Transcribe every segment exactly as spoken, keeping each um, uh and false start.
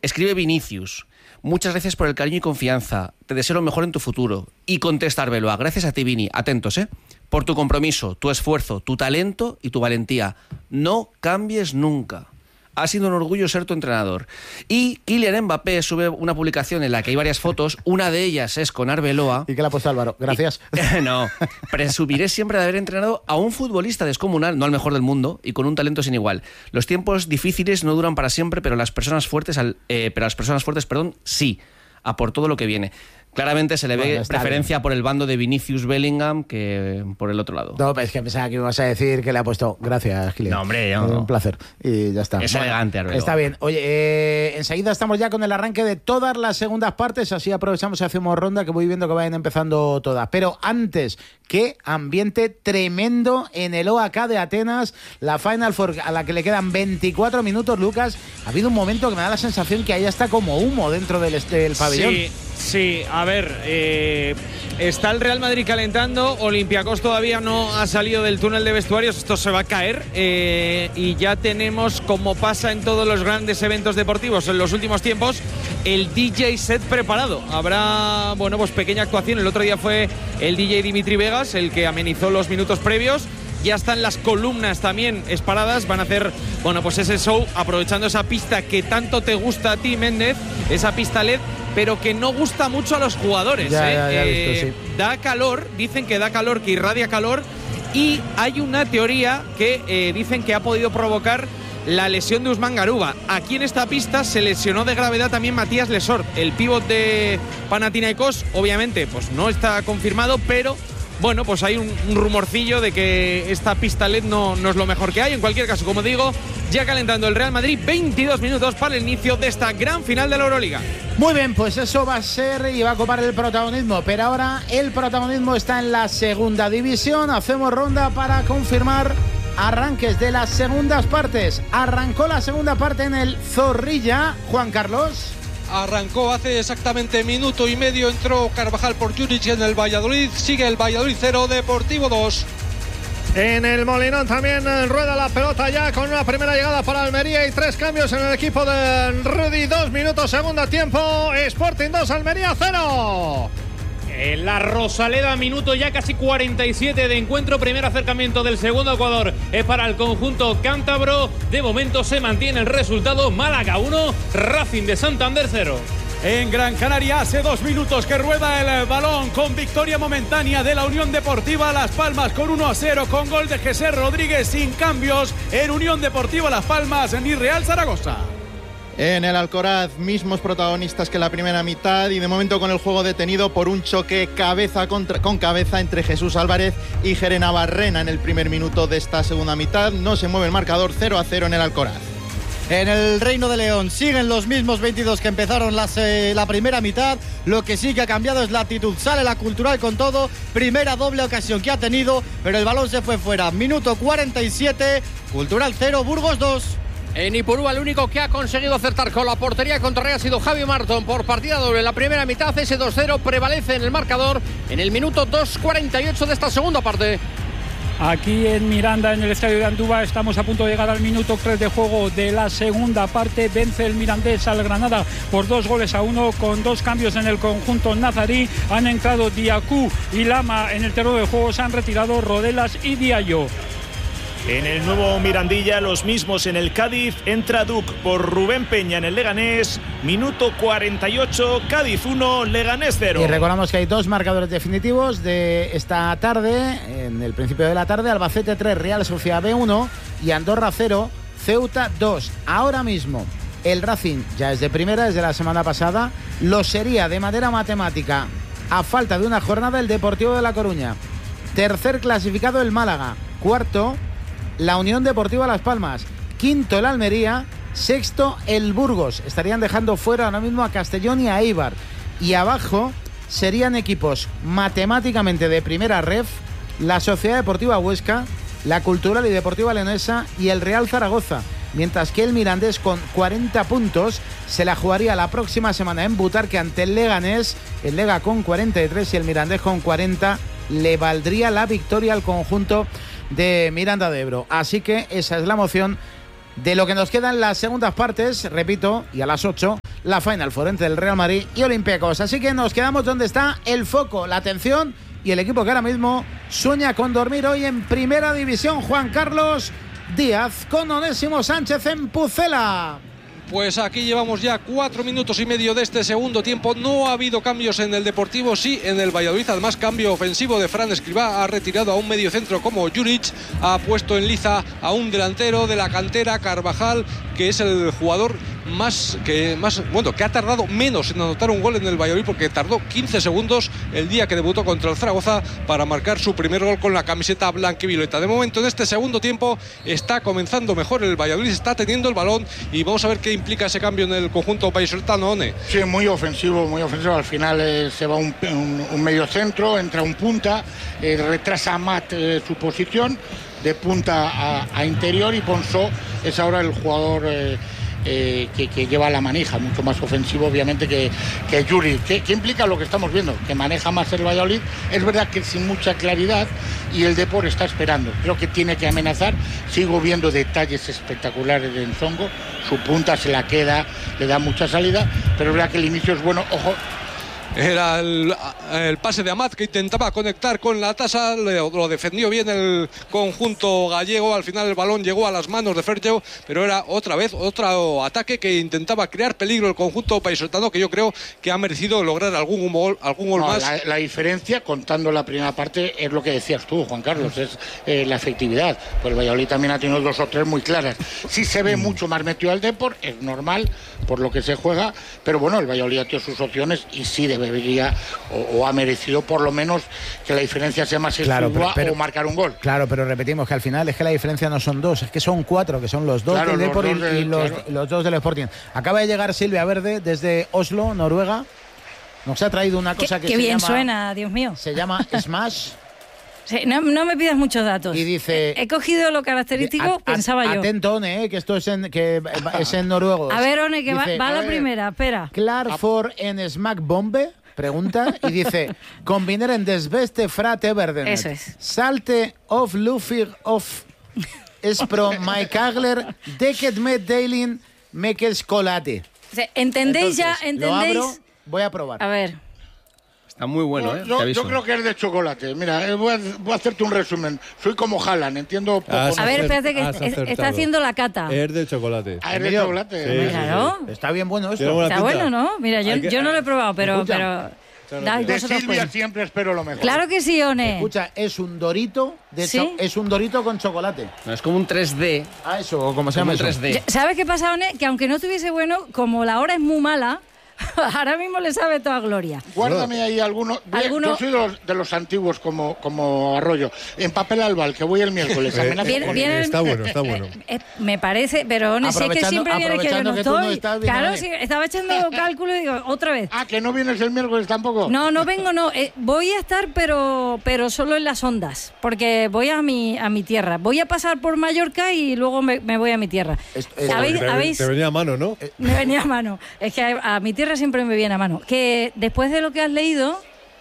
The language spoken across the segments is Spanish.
Escribe Vinicius: muchas gracias por el cariño y confianza. Te deseo lo mejor en tu futuro. Y contesta Arbeloa: gracias a ti, Vini. Atentos, ¿eh? Por tu compromiso, tu esfuerzo, tu talento y tu valentía. No cambies nunca. Ha sido un orgullo ser tu entrenador. Y Kylian Mbappé sube una publicación en la que hay varias fotos. Una de ellas es con Arbeloa. ¿Y qué le ha puesto Álvaro? Gracias. Y, no, presumiré siempre de haber entrenado a un futbolista descomunal, no al mejor del mundo, y con un talento sin igual. Los tiempos difíciles no duran para siempre, pero las personas fuertes, al, eh, pero las personas fuertes, perdón, sí, a por todo lo que viene. Claramente se le ve bueno, preferencia bien por el bando de Vinicius Bellingham que por el otro lado. No, es que pensaba que ibas a decir que le ha puesto gracias, Kylian. No, hombre, yo no. Un placer. Y ya está. Es bueno, elegante, Arbeloa. Está bien. Oye, eh, enseguida estamos ya con el arranque de todas las segundas partes, así aprovechamos y hacemos ronda, que voy viendo que vayan empezando todas. Pero antes, qué ambiente tremendo en el O A K de Atenas, la Final Four a la que le quedan veinticuatro minutos, Lucas. Ha habido un momento que me da la sensación que ahí está como humo dentro del, del pabellón. Sí. Sí, a ver, eh, está el Real Madrid calentando, Olympiacos todavía no ha salido del túnel de vestuarios, esto se va a caer eh, y ya tenemos, como pasa en todos los grandes eventos deportivos en los últimos tiempos, el D J set preparado. Habrá, bueno, pues pequeña actuación, el otro día fue el D J Dimitri Vegas el que amenizó los minutos previos. Ya están las columnas también esparadas, van a hacer, bueno, pues ese show aprovechando esa pista que tanto te gusta a ti, Méndez, esa pista L E D, pero que no gusta mucho a los jugadores. Ya, ¿eh? ya, ya eh, visto, sí. Da calor, dicen que da calor, que irradia calor, y hay una teoría que eh, dicen que ha podido provocar la lesión de Usman Garuba. Aquí en esta pista se lesionó de gravedad también Matías Lesort, el pívot de Panathinaikos. Obviamente, pues no está confirmado, pero bueno, pues hay un, un rumorcillo de que esta pista L E D no, no es lo mejor que hay. En cualquier caso, como digo, ya calentando el Real Madrid, veintidós minutos para el inicio de esta gran final de la Euroliga. Muy bien, pues eso va a ser y va a ocupar el protagonismo, pero ahora el protagonismo está en la segunda división. Hacemos ronda para confirmar arranques de las segundas partes. Arrancó la segunda parte en el Zorrilla, Juan Carlos. Arrancó hace exactamente minuto y medio, entró Carvajal por Juric en el Valladolid, sigue el Valladolid cero, Deportivo dos. En el Molinón también rueda la pelota ya con una primera llegada para Almería y tres cambios en el equipo de Rudy. Dos minutos, segundo tiempo, Sporting dos, Almería cero. En la Rosaleda, minuto ya casi cuarenta y siete de encuentro. Primer acercamiento del segundo Ecuador es para el conjunto cántabro. De momento se mantiene el resultado. Málaga uno, Racing de Santander cero. En Gran Canaria hace dos minutos que rueda el balón con victoria momentánea de la Unión Deportiva Las Palmas con uno a cero con gol de José Rodríguez sin cambios en Unión Deportiva Las Palmas ni Real Zaragoza. En el Alcoraz, mismos protagonistas que la primera mitad y de momento con el juego detenido por un choque cabeza contra, con cabeza entre Jesús Álvarez y Jere Navarrena en el primer minuto de esta segunda mitad. No se mueve el marcador, cero a cero en el Alcoraz. En el Reino de León siguen los mismos veintidós que empezaron las, eh, la primera mitad. Lo que sí que ha cambiado es la actitud. Sale la Cultural con todo. Primera doble ocasión que ha tenido, pero el balón se fue fuera. Minuto cuarenta y siete. Cultural cero, Burgos dos. En Ipurúa el único que ha conseguido acertar con la portería contraria ha sido Javi Marton por partida doble. En la primera mitad ese dos cero prevalece en el marcador en el minuto dos cuarenta y ocho de esta segunda parte. Aquí en Miranda, en el estadio de Andúba, estamos a punto de llegar al minuto tres de juego de la segunda parte. Vence el Mirandés al Granada por dos goles a uno, con dos cambios en el conjunto nazarí. Han entrado Diacú y Lama en el terreno de juego, se han retirado Rodelas y Diallo. En el nuevo Mirandilla, los mismos en el Cádiz. Entra Duc por Rubén Peña en el Leganés. Minuto cuarenta y ocho, Cádiz uno, Leganés cero. Y recordamos que hay dos marcadores definitivos de esta tarde. En el principio de la tarde, Albacete tres, Real Sociedad B uno y Andorra cero, Ceuta dos. Ahora mismo el Racing ya es de primera desde la semana pasada. Lo sería de manera matemática a falta de una jornada el Deportivo de La Coruña. Tercer clasificado el Málaga. Cuarto la Unión Deportiva Las Palmas, quinto el Almería, sexto el Burgos. Estarían dejando fuera ahora mismo a Castellón y a Eibar. Y abajo serían equipos matemáticamente de primera ref, la Sociedad Deportiva Huesca, la Cultural y Deportiva Leonesa y el Real Zaragoza. Mientras que el Mirandés con cuarenta puntos se la jugaría la próxima semana en Butarque ante el Leganés. El Lega con cuarenta y tres y el Mirandés con cuarenta. Le valdría la victoria al conjunto de Miranda de Ebro. Así que esa es la moción de lo que nos queda en las segundas partes, repito, y a las ocho la Final Four entre el Real Madrid y Olympiacos. Así que nos quedamos donde está el foco, la atención y el equipo que ahora mismo sueña con dormir hoy en Primera División. Juan Carlos Díaz con Onésimo Sánchez en Pucela. Pues aquí llevamos ya cuatro minutos y medio de este segundo tiempo. No ha habido cambios en el Deportivo, sí en el Valladolid. Además, cambio ofensivo de Fran Escribá. Ha retirado a un mediocentro como Juric. Ha puesto en liza a un delantero de la cantera, Carvajal, que es el jugador más que más bueno que ha tardado menos en anotar un gol en el Valladolid, porque tardó quince segundos el día que debutó contra el Zaragoza para marcar su primer gol con la camiseta blanquivioleta. De momento, en este segundo tiempo está comenzando mejor el Valladolid, está teniendo el balón y vamos a ver qué implica ese cambio en el conjunto vallisoletano, One. Sí, muy ofensivo, muy ofensivo. Al final eh, se va un, un, un medio centro, entra un punta, eh, retrasa a Matt eh, su posición de punta a, a interior, y Ponsó es ahora el jugador eh, eh, que, que lleva la manija, mucho más ofensivo obviamente que, que Yuri. ¿Qué, ¿Qué implica lo que estamos viendo? Que maneja más el Valladolid, es verdad que sin mucha claridad, y el Depor está esperando. Creo que tiene que amenazar. Sigo viendo detalles espectaculares de Nsongo, su punta se la queda, le da mucha salida, pero es verdad que el inicio es bueno. Ojo, Era el, el pase de Amat, que intentaba conectar con la tasa, lo, lo defendió bien el conjunto gallego. Al final el balón llegó a las manos de Fergio, pero era otra vez otro ataque que intentaba crear peligro el conjunto vallisoletano, que yo creo que ha merecido lograr algún gol, algún gol no, más. La, la diferencia, contando la primera parte, es lo que decías tú, Juan Carlos, es eh, la efectividad. Pues el Valladolid también ha tenido dos o tres muy claras. Sí se ve mucho más metido al Depor, es normal por lo que se juega, pero bueno, el Valladolid ha tenido sus opciones y sí debería o, o ha merecido por lo menos que la diferencia sea más Claro, exigua pero- pero- o marcar un gol. Claro, pero repetimos que al final es que la diferencia no son dos, es que son cuatro, que son los dos Claro, del los Depor y, dos de- y los, claro. los dos del Sporting. Acaba de llegar Silvia Verde desde Oslo, Noruega. Nos ha traído una Qué, cosa que qué se bien llama, suena, Dios mío. se llama Smash. Sí, no, no me pidas muchos datos. Y dice- He cogido lo característico, A- a- pensaba yo. Atento, One, eh, que esto es en, que es en noruego. A ver, One, que va, Dice, va a la ver, primera, espera. Klar for en Smack Bombe, pregunta, y dice, combineren des beste frate verden. Eso es. Salte of Lufig of Espro my Kagler, deket met Dailin mekes colate. O sea, ¿Entendéis ya? Entonces, lo ¿Entendéis? abro, voy a probar. A ver. Está muy bueno, ¿eh? Yo, Te aviso. yo creo que es de chocolate. Mira, eh, voy, a, voy a hacerte un resumen. Soy como Haaland, entiendo poco. A ver, espérate, que has es- está acertado. haciendo la cata. Es de chocolate. Ah, es de Emilio, chocolate. Sí, sí, Claro. Está bien bueno Tiene esto. buena Está pinta. bueno, ¿no? Mira, yo, Hay que- yo no lo he probado, pero... Escucha. pero Claro, dais De vosotros Silvia cuenta. siempre espero lo mejor. Claro que sí, One. Escucha, es un dorito, de ¿Sí? cho- es un dorito con chocolate. No, es como un tres D. Ah, eso, o como se Como llama un eso. tres D. ¿Sabes qué pasa, One? Que aunque no estuviese bueno, como la hora es muy mala, ahora mismo le sabe toda gloria. Guárdame ahí alguno. Yo- ¿Alguno? Yo soy de los, de los antiguos como, como Arroyo. En papel albal, que voy el miércoles. Eh, amenaza Viene- con- viene el- Está bueno, está bueno. Eh, me parece, pero One, sé que Aprovechando- siempre vienes que yo no aprovechando que tú no estoy. estás, viene Claro, One. sí, estaba echando cálculo y digo, otra vez. Ah, que no vienes el miércoles tampoco. No, no vengo, no. Eh, voy a estar, pero, pero solo en las ondas, porque voy a mi, a mi tierra. Voy a pasar por Mallorca y luego me, me voy a mi tierra. Es- es- ¿Habéis- te, habéis- te venía a mano, ¿no? Me venía a mano. Es que a, a mi tierra siempre me viene a mano. Que después de lo que has leído,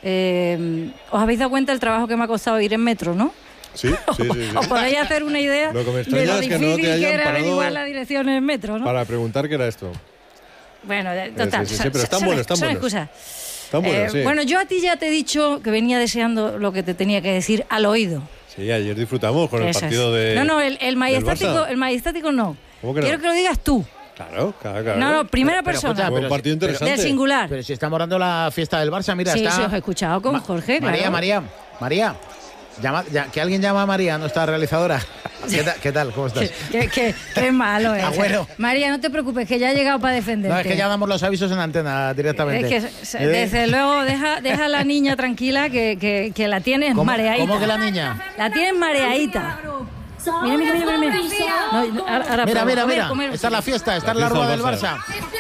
eh, os habéis dado cuenta del trabajo que me ha costado ir en metro, ¿no? Sí, sí, sí. sí. Os podéis hacer una idea Lo que me de extraña lo es que no difícil te que hayan era parado averiguar la dirección en el metro, ¿no? Para preguntar qué era esto. Bueno, eh, total. sí, sí, son- pero están son- buenos, están son buenos. excusas. Están buenos, Eh, sí. Bueno, yo a ti ya te he dicho que venía deseando lo que te tenía que decir al oído. Sí, ayer disfrutamos con el Eso es. partido de. No, no, el, el del majestático, Barça. el majestático no. ¿Cómo que no? Quiero que lo digas tú. Claro, claro, claro. No, no, primera Pero, persona. escucha, Fue un pero partido si- pero- interesante. Del singular. Pero si estamos dando la fiesta del Barça, mira, Sí, está... sí, os he escuchado con Ma- Jorge, María, claro. María, María. Llama, ya- que alguien llama a María, nuestra realizadora. ¿Qué, ta- qué tal? ¿Cómo estás? Qué, qué- qué malo es. Agüero. María, no te preocupes, que ya ha llegado para defenderte. No, es que ya damos los avisos en antena directamente. Es que, se- ¿Eh? desde luego, deja, deja a la niña tranquila, que, que, que la tienes ¿Cómo, mareadita. ¿Cómo que la niña? La tienes mareadita. Mira, mira, mira, mira. mira. No, ahora- ahora Mira, prueba. mira, Comer, mira. comer. Esta es la fiesta, esta es La la rueda fiesta del del Barça.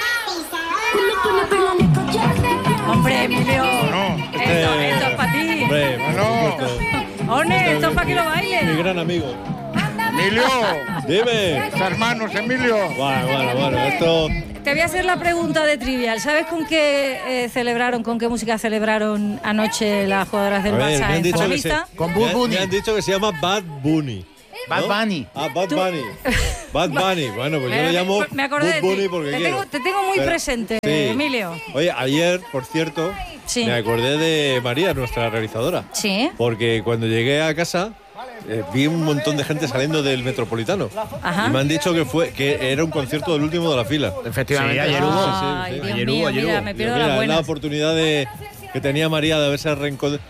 Hombre, Emilio. No. Esto, esto es para ti. Hombre, por No. supuesto. One, esto es para que lo Mi bailes. gran amigo. Emilio, Dime. hermanos, Emilio. Bueno, bueno, bueno. Esto. Te voy a hacer la pregunta de trivial. ¿Sabes con qué eh, celebraron, con qué música celebraron anoche las jugadoras del A ver, Barça me han en dicho que se, Zabalista? Con me Bud han- Bunny. me han dicho que se llama Bad Bunny. Bad ¿no? Bunny. Ah, Bad Bunny. Bad Bunny. Bueno, pues yo lo llamo Me acordé de Bud Bunny ti. porque Te quiero. tengo, te tengo muy Pero- presente, sí. Emilio. Oye, ayer, por cierto, Sí. me acordé de María, nuestra realizadora. Sí. Porque cuando llegué a casa eh, vi un montón de gente saliendo del Metropolitano. Ajá. Y me han dicho que fue que era un concierto del último de la fila. Efectivamente. Sí, ayer hubo. Ay, Sí, sí, sí. Dios Ayer mío, hubo, ayer mira, hubo. me Digo, pierdo mira, las es la buenas. oportunidad de que tenía María de haberse reencontrado.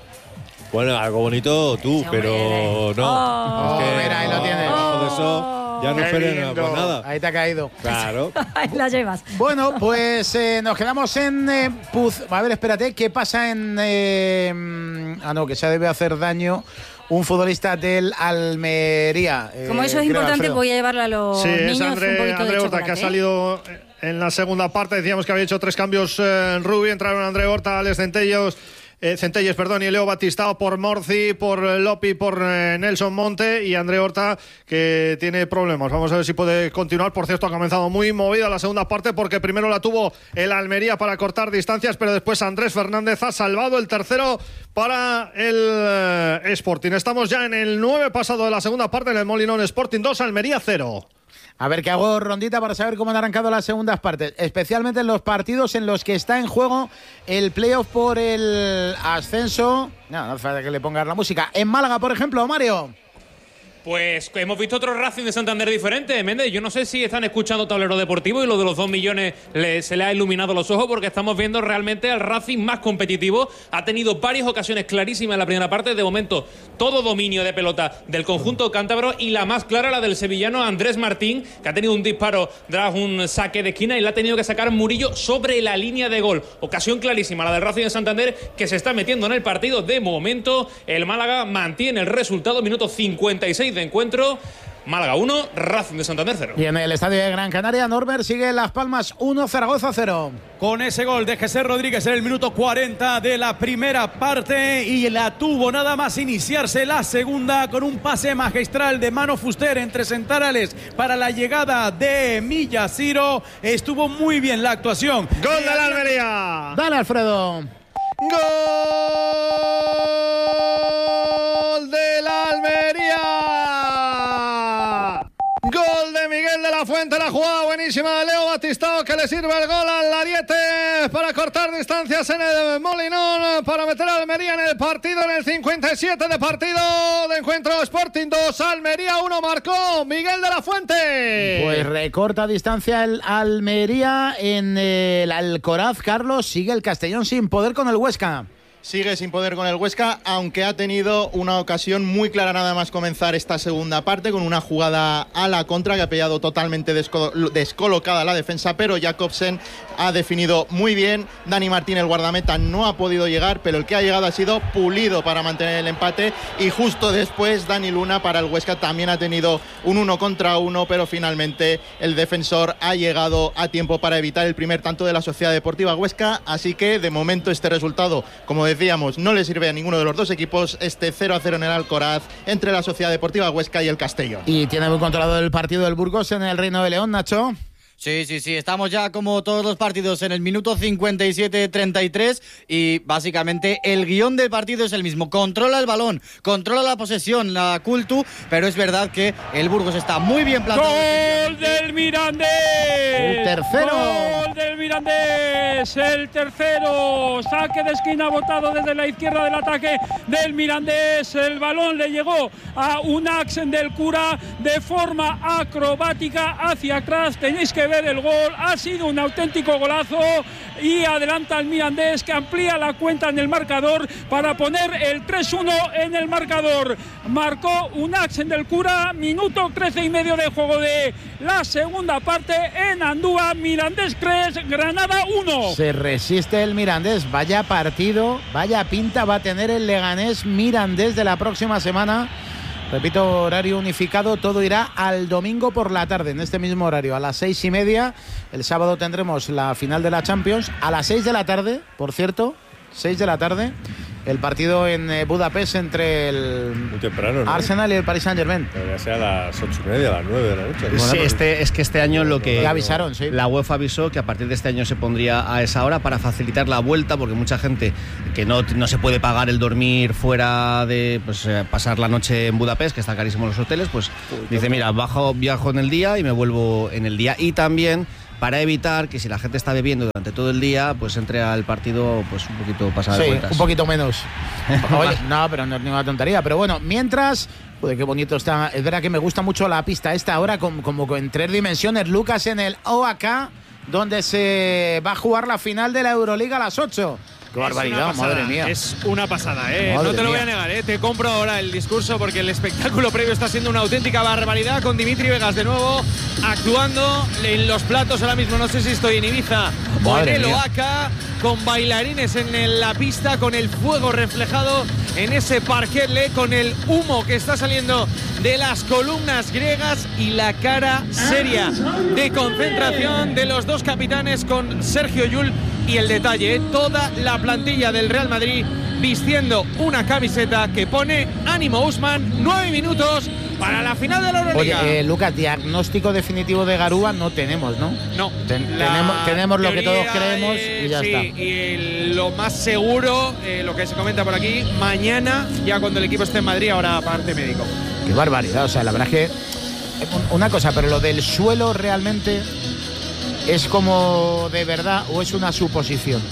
Bueno, algo bonito tú, pero no. Oh, Es que, mira, ahí lo no, tienes. debajo de eso ya no Qué esperen lindo. pues nada. Ahí te ha caído. Claro. Ahí la llevas. Bueno, pues eh, nos quedamos en eh, Puz. A ver, espérate, ¿qué pasa en...? eh, mm, ah, no, que se debe hacer daño un futbolista del Almería. Eh, Como eso es creo, importante, Alfredo. voy a llevarle a los Sí, niños es un André, poquito André de Horta, chocolate. que ha ¿eh? salido en la segunda parte. Decíamos que había hecho tres cambios eh, en Rubí. Entraron André Horta, Alex Centellos, eh, Centelles, perdón, y Leo Batistao por Morci, por eh, Lopi, por eh, Nelson Monte y André Horta, que tiene problemas. Vamos a ver si puede continuar. Por cierto, ha comenzado muy movida la segunda parte porque primero la tuvo el Almería para cortar distancias, pero después Andrés Fernández ha salvado el tercero para el eh, Sporting. Estamos ya en el nueve pasado de la segunda parte en el Molinón. Sporting dos, Almería cero. A ver, que hago rondita para saber cómo han arrancado las segundas partes, especialmente en los partidos en los que está en juego el playoff por el ascenso. No, no hace falta que le pongas la música. En Málaga, por ejemplo, Mario. Pues hemos visto otro Racing de Santander diferente, Méndez. Yo no sé si están escuchando Tablero Deportivo y lo de los dos millones le, se le ha iluminado los ojos, porque estamos viendo realmente al Racing más competitivo. Ha tenido varias ocasiones clarísimas en la primera parte. De momento, todo dominio de pelota del conjunto cántabro, y la más clara la del sevillano Andrés Martín, que ha tenido un disparo tras un saque de esquina y la ha tenido que sacar Murillo sobre la línea de gol. Ocasión clarísima la del Racing de Santander, que se está metiendo en el partido. De momento, el Málaga mantiene el resultado. Minuto cincuenta y seis de encuentro. Málaga uno, Racing de Santander cero. Y en el estadio de Gran Canaria, Norbert sigue Las Palmas uno, Zaragoza cero. Con ese gol de Jesús Rodríguez en el minuto cuarenta de la primera parte, y la tuvo nada más iniciarse la segunda con un pase magistral de Mano Fuster entre centrales para la llegada de Millasiro. Estuvo muy bien la actuación. Gol de la Almería. Dale, Alfredo. Gol de la Almería. Gol de Miguel de la Fuente. La jugada buenísima de Leo Batistao, que le sirve el gol al Ariete para cortar distancias en el Molinón, para meter a Almería en el partido, en el cincuenta y siete de partido de encuentro. Sporting dos, Almería uno. Marcó Miguel de la Fuente. Pues recorta distancia el Almería en el Alcoraz. Carlos, sigue el Castellón sin poder con el Huesca. Sigue sin poder con el Huesca, aunque ha tenido una ocasión muy clara nada más comenzar esta segunda parte, con una jugada a la contra que ha pillado totalmente desco- descolocada la defensa, pero Jakobsen ha definido muy bien. Dani Martín, el guardameta, no ha podido llegar, pero el que ha llegado ha sido Pulido para mantener el empate, y justo después Dani Luna para el Huesca también ha tenido un uno contra uno, pero finalmente el defensor ha llegado a tiempo para evitar el primer tanto de la Sociedad Deportiva Huesca. Así que de momento este resultado, como decíamos, no le sirve a ninguno de los dos equipos, este cero a cero en el Alcoraz entre la Sociedad Deportiva Huesca y el Castellón. Y tiene muy controlado el partido del Burgos en el Reino de León, Nacho. Sí, sí, sí, estamos ya como todos los partidos en el minuto cincuenta y siete treinta y tres, y básicamente el guión del partido es el mismo. Controla el balón, controla la posesión, la Cultu, pero es verdad que el Burgos está muy bien plantado. ¡Gol del Mirandés! El tercero. ¡Gol del Mirandés! El tercero. Saque de esquina botado desde la izquierda del ataque del Mirandés. El balón le llegó a un Axen del Cura de forma acrobática hacia atrás. Tenéis que ver el gol, ha sido un auténtico golazo, y adelanta al Mirandés, que amplía la cuenta en el marcador para poner el tres uno en el marcador. Marcó un Axen del Cura, minuto trece y medio de juego de la segunda parte en Andúa. Mirandés tres, Granada uno. Se resiste el Mirandés, vaya partido, vaya pinta va a tener el Leganés Mirandés de la próxima semana. Repito, horario unificado, todo irá al domingo por la tarde, en este mismo horario, a las seis y media. El sábado tendremos la final de la Champions, a las seis de la tarde, por cierto, seis de la tarde. el partido en eh, Budapest entre el Muy temprano, ¿no? Arsenal y el Paris Saint-Germain. Debería ser a las ocho y media, a las nueve de la noche. Sí, Bueno, pues, este, es que este año lo que ya avisaron, sí. la UEFA avisó que a partir de este año se pondría a esa hora para facilitar la vuelta, porque mucha gente que no, no se puede pagar el dormir fuera de pues, eh, pasar la noche en Budapest, que está carísimo los hoteles, pues dice, mira, bajo, viajo en el día y me vuelvo en el día. Y también para evitar que si la gente está bebiendo durante todo el día, pues entre al partido pues un poquito pasada de Sí, vueltas. un poquito menos. Oye, no, pero no es ninguna tontería. Pero bueno, mientras, joder, qué bonito está. Es verdad que me gusta mucho la pista esta ahora, como, como en tres dimensiones. Lucas en el O A K, donde se va a jugar la final de la Euroliga a las ocho. Qué barbaridad, madre mía. Es una pasada, ¿eh? Madre no te lo mía. voy a negar, ¿eh? Te compro ahora el discurso porque el espectáculo previo está siendo una auténtica barbaridad, con Dimitri Vegas de nuevo actuando en los platos. Ahora mismo no sé si estoy en Ibiza o en Madre el mía. O A K, con bailarines en el- la pista, con el fuego reflejado en ese parquet, ¿le? Con el humo que está saliendo de las columnas griegas y la cara seria de concentración de los dos capitanes, con Sergio Llull. Y el detalle, ¿eh? Toda la plantilla del Real Madrid vistiendo una camiseta que pone ánimo Usman, nueve minutos para la final de la Euroliga. Oye, eh, Lucas, diagnóstico definitivo de Garúa no tenemos, ¿no? No. Ten- La tenemos tenemos lo que todos teoría creemos es- y ya sí, está. Y el- lo más seguro, eh, lo que se comenta por aquí, mañana, ya cuando el equipo esté en Madrid, ahora parte médico. Qué barbaridad, o sea, la verdad es que un- una cosa, pero lo del suelo realmente es como de verdad o es una suposición.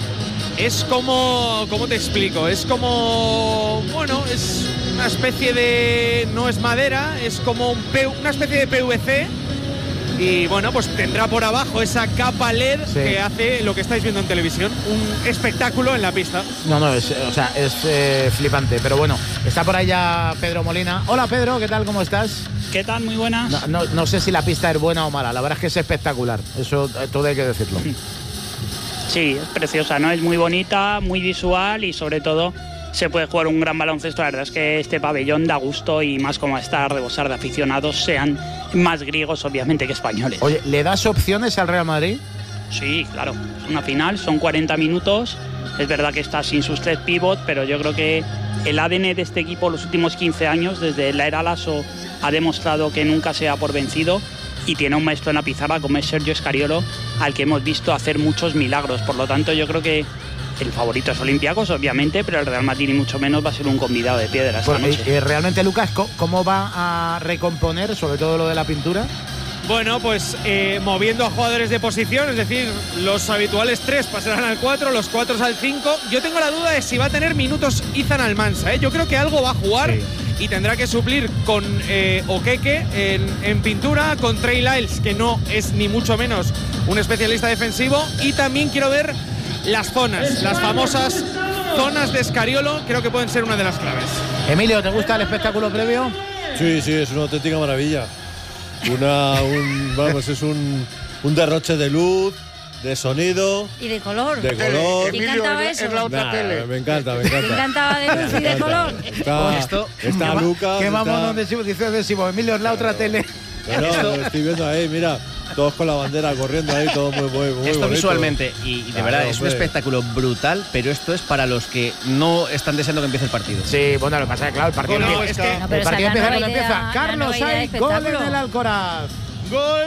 Es como, ¿cómo te explico? Es como, bueno, es una especie de, no es madera, es como un P- una especie de P V C. Y bueno, pues tendrá por abajo esa capa L E D Sí. que hace lo que estáis viendo en televisión, un espectáculo en la pista. No, no, es, o sea, es eh, flipante. Pero bueno, está por ahí ya Pedro Molina. Hola Pedro, ¿qué tal? ¿Cómo estás? ¿Qué tal? Muy buenas. No, no, no sé si la pista es buena o mala. La verdad es que es espectacular. Eso eh, todo hay que decirlo. Sí, es preciosa, ¿no? Es muy bonita, muy visual y sobre todo se puede jugar un gran baloncesto. La verdad es que este pabellón da gusto y más como está a rebosar de aficionados, sean más griegos obviamente que españoles. Oye, ¿le das opciones al Real Madrid? Sí, claro. Es una final, son cuarenta minutos. Es verdad que está sin sus tres pivot, pero yo creo que el A D N de este equipo los últimos quince años, desde la era Lasso, ha demostrado que nunca se da por vencido y tiene un maestro en la pizarra como es Sergio Scariolo, al que hemos visto hacer muchos milagros. Por lo tanto, yo creo que el favorito es Olympiacos, obviamente, pero el Real Madrid ni mucho menos va a ser un convidado de piedra esta Bueno, noche. y, y realmente, Lucas, ¿cómo, cómo va a recomponer, sobre todo lo de la pintura? Bueno, pues eh, moviendo a jugadores de posición, es decir, los habituales tres pasarán al cuatro, los cuatro al cinco. Yo tengo la duda de si va a tener minutos Izan Almansa, ¿eh? Yo creo que algo va a jugar y tendrá que suplir con eh, Okeke en, en pintura, con Trey Lyles, que no es ni mucho menos un especialista defensivo, y también quiero ver las zonas, las famosas zonas de Scariolo, creo que pueden ser una de las claves. Emilio, ¿te gusta el espectáculo previo? Sí, sí, es una auténtica maravilla. Una, un, vamos, es un, un derroche de luz, de sonido, Y de color. de color. ¿Te encantaba eso? Nah, me encanta, me ¿Te encanta. encantaba de luz y de color? Está, Esto- está Qué ma- Lucas. Qué mamón está- donde Simón, dice de Simón. Emilio, es la otra tele. Bueno, lo estoy viendo ahí, mira, todos con la bandera corriendo ahí, todo muy, muy, muy Esto bonito. visualmente, y, y de Claro, verdad es un hombre. espectáculo brutal, pero esto es para los que no están deseando que empiece el partido. Sí, bueno, lo que pasa es que, claro, el partido, No, empieza- es que- No, pero el partido esa es empieza la cuando nueva idea- empieza. la Carlos nueva idea de hay gol en espectáculo. el Alcoraz. Gol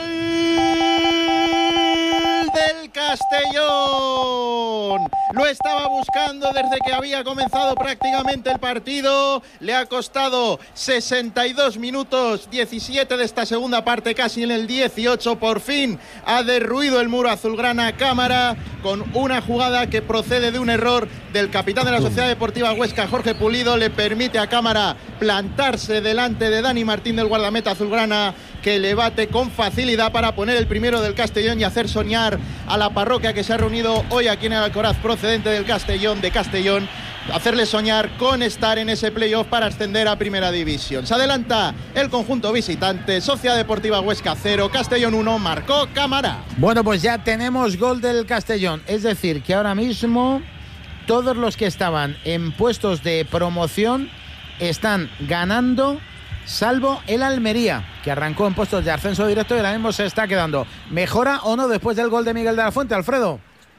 del Castellón. Lo estaba buscando desde que había comenzado prácticamente el partido. Le ha costado sesenta y dos minutos, diecisiete de esta segunda parte, casi en el dieciocho. Por fin ha derruido el muro azulgrana Cámara con una jugada que procede de un error del capitán de la Sociedad Deportiva Huesca, Jorge Pulido. Le permite a Cámara plantarse delante de Dani Martín, del guardameta azulgrana, que le bate con facilidad para poner el primero del Castellón y hacer soñar a la parroquia que se ha reunido hoy aquí en el Alcoraz, procedente del Castellón, de Castellón, hacerle soñar con estar en ese playoff para ascender a Primera División. Se adelanta el conjunto visitante, Sociedad Deportiva Huesca cero, Castellón uno, marcó Cámara. Bueno, pues ya tenemos gol del Castellón. Es decir, que ahora mismo todos los que estaban en puestos de promoción están ganando, salvo el Almería, que arrancó en puestos de ascenso directo y ahora mismo se está quedando. ¿Mejora o no después del gol de Miguel de la Fuente, Alfredo?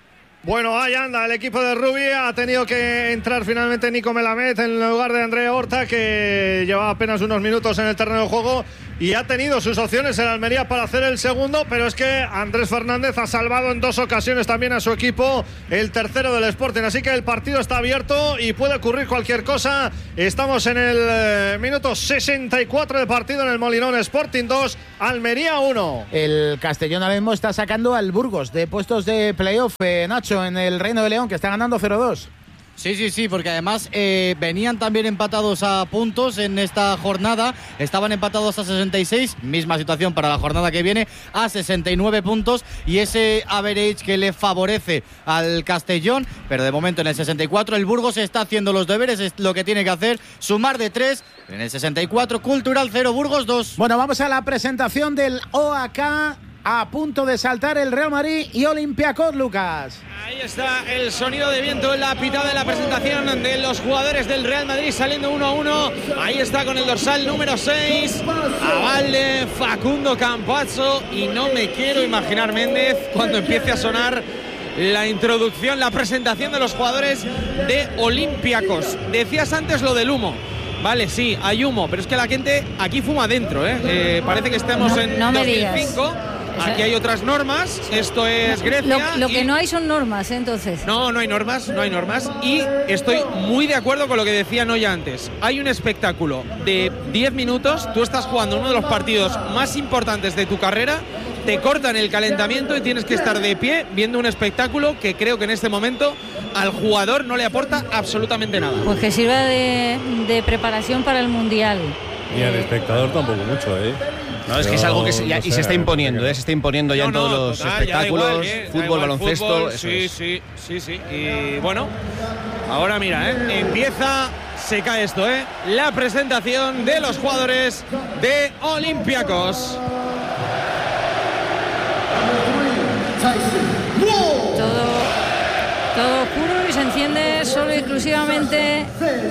Bueno, ahí anda el equipo de Rubí. Ha tenido que entrar finalmente Nico Melamed en lugar de André Horta, que llevaba apenas unos minutos en el terreno de juego. Y ha tenido sus opciones en Almería para hacer el segundo, pero es que Andrés Fernández ha salvado en dos ocasiones también a su equipo, el tercero del Sporting. Así que el partido está abierto y puede ocurrir cualquier cosa. Estamos en el eh, minuto sesenta y cuatro de partido en el Molinón. Sporting dos, Almería uno. El Castellón ahora mismo está sacando al Burgos de puestos de playoff, eh, Nacho, en el Reino de León, que está ganando cero dos. Sí, sí, sí, porque además eh, venían también empatados a puntos en esta jornada, estaban empatados a sesenta y seis, misma situación para la jornada que viene, a sesenta y nueve puntos, y ese average que le favorece al Castellón, pero de momento en el sesenta y cuatro el Burgos está haciendo los deberes, es lo que tiene que hacer, sumar de tres, en el sesenta y cuatro Cultural cero, Burgos dos. Bueno, vamos a la presentación del O A K. A punto de saltar el Real Madrid y Olympiacos, Lucas. Ahí está el sonido de viento en la pitada de la presentación de los jugadores del Real Madrid saliendo uno a uno. Ahí está con el dorsal número seis, Avalde, Facundo Campazzo, y no me quiero imaginar, Méndez, cuando empiece a sonar la introducción, la presentación de los jugadores de Olympiacos. Decías antes lo del humo. Vale, sí, hay humo, pero es que la gente aquí fuma dentro, ¿eh? eh parece que estamos en no, no dos mil cinco. Aquí hay otras normas, esto es Grecia. Lo, lo que no hay son normas, ¿eh? Entonces. No, no hay normas, no hay normas. Y estoy muy de acuerdo con lo que decía Noya antes. Hay un espectáculo de diez minutos, tú estás jugando uno de los partidos más importantes de tu carrera, te cortan el calentamiento y tienes que estar de pie viendo un espectáculo que creo que en este momento al jugador no le aporta absolutamente nada. Pues que sirva de, de preparación para el Mundial. Y al espectador tampoco mucho, ¿eh? No, es que es algo que se, ya, y se está imponiendo, ¿eh? Se está imponiendo ya no, en todos no, los total, espectáculos, igual, eh, fútbol, igual, baloncesto. Fútbol, eso sí, es. sí, sí, sí. Y bueno, ahora mira, ¿eh? Empieza, se cae esto, ¿eh? La presentación de los jugadores de Olympiacos. Todo, todo oscuro y se enciende solo y exclusivamente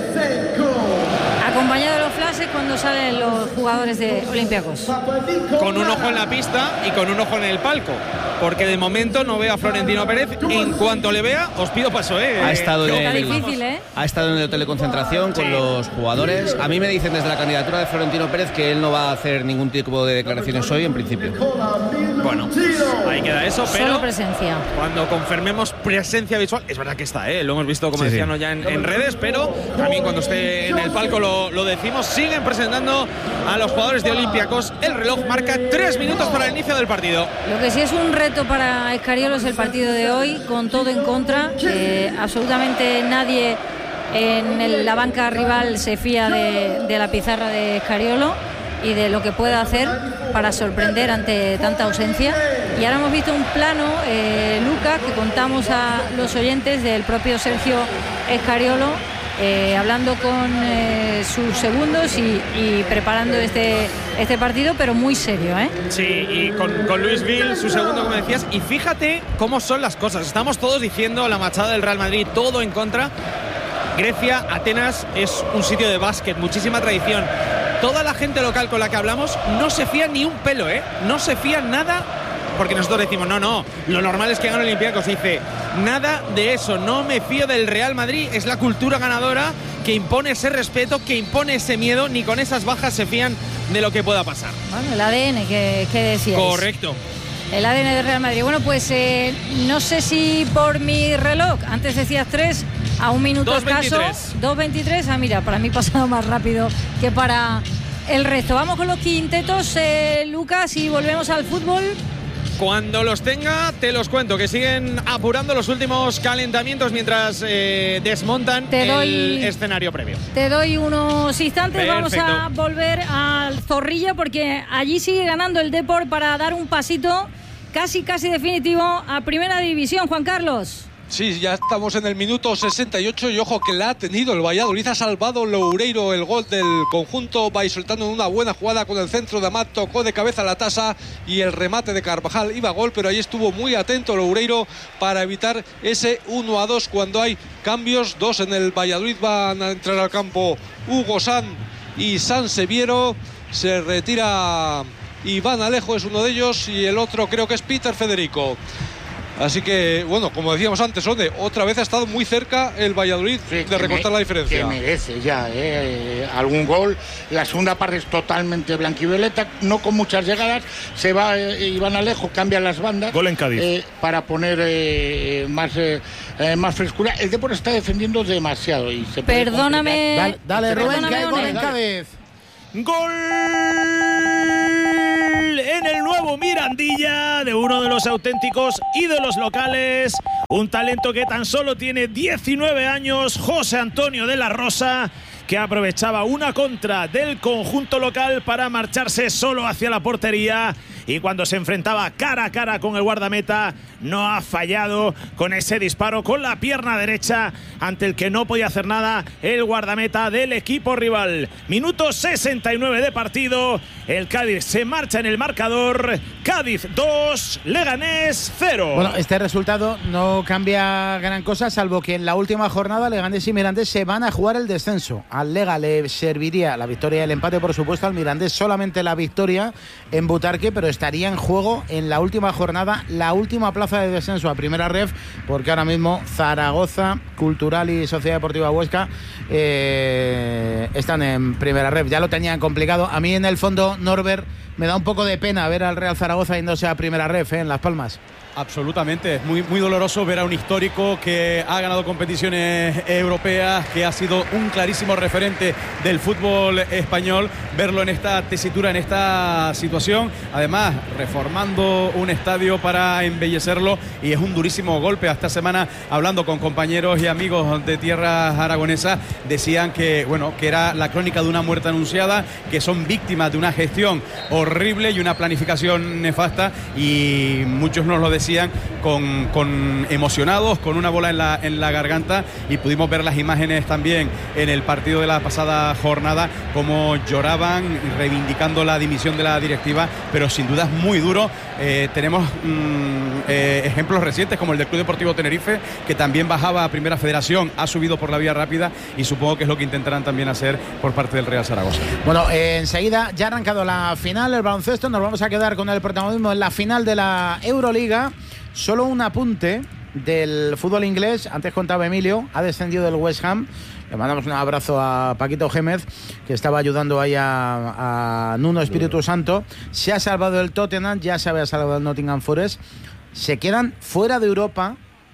acompañado de los flashes cuando salen los jugadores de Olympiacos. Con un ojo en la pista y con un ojo en el palco, porque de momento no veo a Florentino Pérez. En cuanto le vea, os pido paso, ¿eh? Ha estado, en Está el, difícil, ¿eh? ha estado en el hotel de concentración con sí. los jugadores. A mí me dicen desde la candidatura de Florentino Pérez que él no va a hacer ningún tipo de declaraciones hoy, en principio. Bueno, ahí queda eso, pero solo presencia. Cuando confirmemos presencia visual, es verdad que está, ¿eh? Lo hemos visto, como sí, decían sí. ya en, en redes, pero también cuando esté en el palco lo, lo decimos. Siguen presentando a los jugadores de Olympiacos. El reloj marca tres minutos para el inicio del partido. Lo que sí es un reto para Escariolo es el partido de hoy, con todo en contra. Eh, absolutamente nadie en el, la banca rival se fía de, de la pizarra de Escariolo y de lo que pueda hacer para sorprender ante tanta ausencia. Y ahora hemos visto un plano, eh, Lucas, que contamos a los oyentes del propio Sergio Escariolo, eh, hablando con eh, sus segundos y, y preparando este, este partido, pero muy serio, ¿eh? Sí, y con, con Luis Vil, su segundo, como decías. Y fíjate cómo son las cosas. Estamos todos diciendo la machada del Real Madrid, todo en contra. Grecia, Atenas, es un sitio de básquet, muchísima tradición. Toda la gente local con la que hablamos no se fía ni un pelo, ¿eh? No se fía nada, porque nosotros decimos, no, no, lo normal es que gane Olympiacos. Dice, nada de eso, no me fío del Real Madrid, es la cultura ganadora que impone ese respeto, que impone ese miedo, ni con esas bajas se fían de lo que pueda pasar. Bueno, el A D N que, que decías. Correcto. El A D N del Real Madrid. Bueno, pues eh, no sé si por mi reloj, antes decías tres, a un minuto escaso, dos veintitrés. Ah, mira, para mí ha pasado más rápido que para el resto. Vamos con los quintetos, eh, Lucas, y volvemos al fútbol. Cuando los tenga, te los cuento, que siguen apurando los últimos calentamientos mientras eh, desmontan te doy, el escenario previo. Te doy unos instantes. Perfecto. Vamos a volver al Zorrilla, porque allí sigue ganando el Depor para dar un pasito casi, casi definitivo a Primera División, Juan Carlos. Sí, ya estamos en el minuto sesenta y ocho y ojo que la ha tenido el Valladolid. Ha salvado Loureiro el gol del conjunto. Va soltando en una buena jugada con el centro de Amat. Tocó de cabeza la tasa y el remate de Carvajal iba a gol, pero ahí estuvo muy atento Loureiro para evitar ese uno a dos cuando hay cambios. Dos en el Valladolid. Van a entrar al campo Hugo San y San Seviero. Se retira Iván Alejo, es uno de ellos, y el otro creo que es Peter Federico. Así que, bueno, como decíamos antes, Ode, otra vez ha estado muy cerca el Valladolid sí, de recortar me, la diferencia. Que merece ya eh, algún gol. La segunda parte es totalmente blanquivioleta, no con muchas llegadas. Se va eh, Iván Alejo, cambia las bandas. Gol en Cádiz. Eh, para poner eh, más, eh, eh, más frescura. El Depor está defendiendo demasiado. Y se Perdóname. Dale, dale Rubén, Perdóname, que hay gol en Cádiz. Gol en el nuevo Mirandilla de uno de los auténticos ídolos locales, un talento que tan solo tiene diecinueve años, José Antonio de la Rosa, que aprovechaba una contra del conjunto local para marcharse solo hacia la portería, y cuando se enfrentaba cara a cara con el guardameta no ha fallado con ese disparo con la pierna derecha ante el que no podía hacer nada el guardameta del equipo rival. Minuto sesenta y nueve de partido, el Cádiz se marcha en el marcador. Cádiz dos, Leganés cero. Bueno, este resultado no cambia gran cosa, salvo que en la última jornada Leganés y Mirandés se van a jugar el descenso. Al Lega le serviría la victoria y el empate, por supuesto, al Mirandés solamente la victoria en Butarque, pero estaría en juego en la última jornada la última plaza de descenso a primera ref, porque ahora mismo Zaragoza, Cultural y Sociedad Deportiva Huesca eh, están en primera ref. Ya lo tenían complicado. A mí en el fondo, Norbert, me da un poco de pena ver al Real Zaragoza yéndose a primera ref eh, en Las Palmas. Absolutamente, es muy, muy doloroso ver a un histórico que ha ganado competiciones europeas, que ha sido un clarísimo referente del fútbol español, verlo en esta tesitura, en esta situación, además reformando un estadio para embellecerlo, y es un durísimo golpe. Esta semana, hablando con compañeros y amigos de tierras aragonesas, decían que, bueno, que era la crónica de una muerte anunciada, que son víctimas de una gestión horrible y una planificación nefasta, y muchos nos lo decían Con, con emocionados, con una bola en la, en la garganta, y pudimos ver las imágenes también en el partido de la pasada jornada, como lloraban reivindicando la dimisión de la directiva, pero sin duda es muy duro. Eh, tenemos mm, eh, ejemplos recientes como el del Club Deportivo Tenerife, que también bajaba a Primera Federación, ha subido por la vía rápida, y supongo que es lo que intentarán también hacer por parte del Real Zaragoza. Bueno, eh, enseguida ya ha arrancado la final, el baloncesto, nos vamos a quedar con el protagonismo en la final de la Euroliga. Solo un apunte del fútbol inglés. Antes contaba Emilio, ha descendido del West Ham. Le mandamos un abrazo a Paquito Gémez, que estaba ayudando ahí a, a Nuno Espíritu Santo. Se ha salvado el Tottenham, ya se había salvado el Nottingham Forest. Se quedan fuera de Europa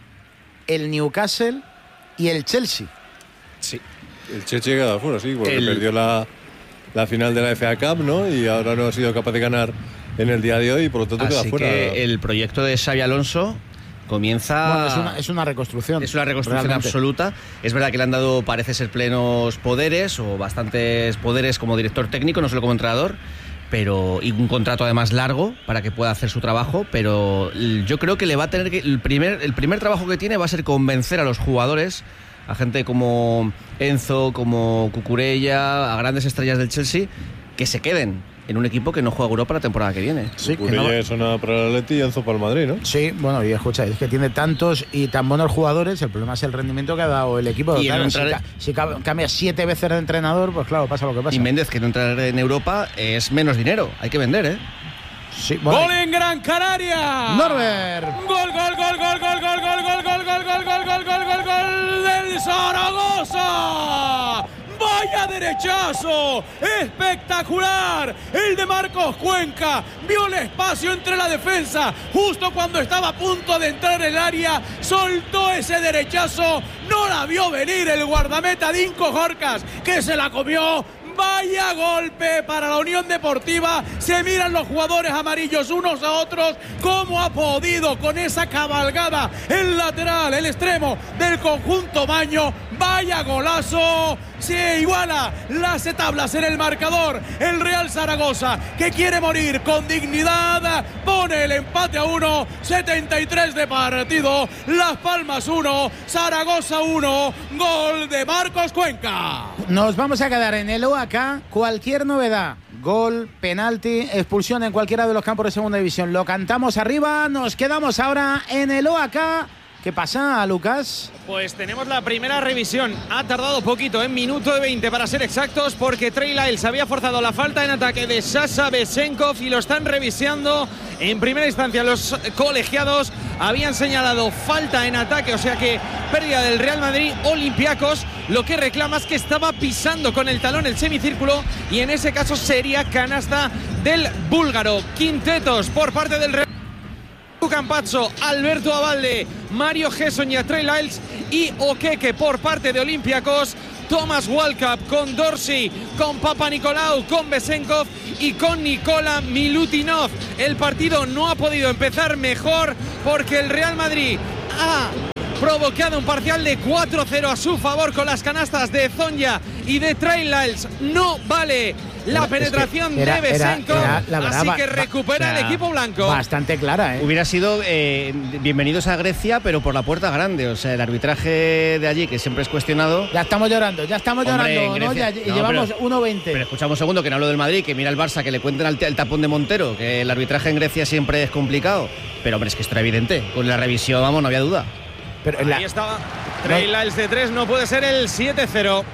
el Newcastle y el Chelsea. Sí, el Chelsea ha quedado fuera, sí, porque el... perdió la, la final de la F A Cup, ¿no? Y ahora no ha sido capaz de ganar en el día de hoy, y por lo tanto Así queda fuera. Que el proyecto de Xabi Alonso comienza... Bueno, es una, es una reconstrucción. Es una reconstrucción realmente. absoluta. Es verdad que le han dado, parece ser, plenos poderes, o bastantes poderes como director técnico, no solo como entrenador, pero y un contrato además largo para que pueda hacer su trabajo, pero yo creo que le va a tener que... El primer, el primer trabajo que tiene va a ser convencer a los jugadores, a gente como Enzo, como Cucurella, a grandes estrellas del Chelsea, que se queden en un equipo que no juega Europa la temporada que viene. Sí, que no... es una para el Atleti y Enzo para el Madrid, ¿no? Sí, bueno, y escucha, es que tiene tantos y tan buenos jugadores, el problema es el rendimiento que ha dado el equipo. Y claro, entrar... si, ca- si cambia siete veces de entrenador, pues claro, pasa lo que pasa. Y Méndez, que no entrar en Europa es menos dinero, hay que vender, ¿eh? Sí, bueno. ¡Gol en Gran Canaria! ¡Norbert! ¡Gol, gol, gol, gol, gol, gol, gol, gol, gol, gol, gol, gol, gol, gol, gol, gol del Zaragoza! ¡Vaya derechazo! ¡Espectacular! El de Marcos Cuenca vio el espacio entre la defensa. Justo cuando estaba a punto de entrar en el área, soltó ese derechazo. No la vio venir el guardameta Dinko Jorcas, que se la comió. Vaya golpe para la Unión Deportiva. Se miran los jugadores amarillos unos a otros. ¿Cómo ha podido con esa cabalgada el lateral, el extremo del conjunto Maño? Vaya golazo. Se iguala las tablas en el marcador. El Real Zaragoza, que quiere morir con dignidad, pone el empate a uno. setenta y tres de partido. Las Palmas uno, Zaragoza uno. Gol de Marcos Cuenca. Nos vamos a quedar en el O A K. Cualquier novedad, gol, penalti, expulsión en cualquiera de los campos de segunda división, lo cantamos arriba. Nos quedamos ahora en el O A K ¿Qué pasa, Lucas? Pues tenemos la primera revisión. Ha tardado poquito, en minuto de veinte para ser exactos, porque Trey Lyles había forzado la falta en ataque de Sasha Besenkov y lo están revisando. En primera instancia los colegiados habían señalado falta en ataque, o sea que pérdida del Real Madrid. Olympiacos lo que reclama es que estaba pisando con el talón el semicírculo y en ese caso sería canasta del búlgaro. Quintetos por parte del Real Campazzo, Alberto Abalde, Mario Hessonia, Trey Lyles y Okeke por parte de Olympiacos. Thomas Walkup con Dorsey, con Papa Nicolau, con Besenkov y con Nikola Milutinov. El partido no ha podido empezar mejor porque el Real Madrid ha provocado un parcial de cuatro cero a su favor con las canastas de Zonja y de Trey Lyles. No vale la penetración era, de Besenkov, era, era, así verdad, que recupera o sea, el equipo blanco. Bastante clara, ¿eh? Hubiera sido eh, bienvenidos a Grecia, pero por la puerta grande. O sea, el arbitraje de allí, que siempre es cuestionado. Ya estamos llorando, ya estamos Hombre, llorando, ¿no? Ya, no, llevamos pero, uno veinte. Pero escuchamos un segundo, que no hablo del Madrid, que mira el Barça, que le cuenten el, el tapón de Montero, que el arbitraje en Grecia siempre es complicado. Pero, hombre, es que esto era evidente. Con la revisión, vamos, no había duda. Pero Ahí la... estaba Trey Lyles de tres, no puede ser el siete cero.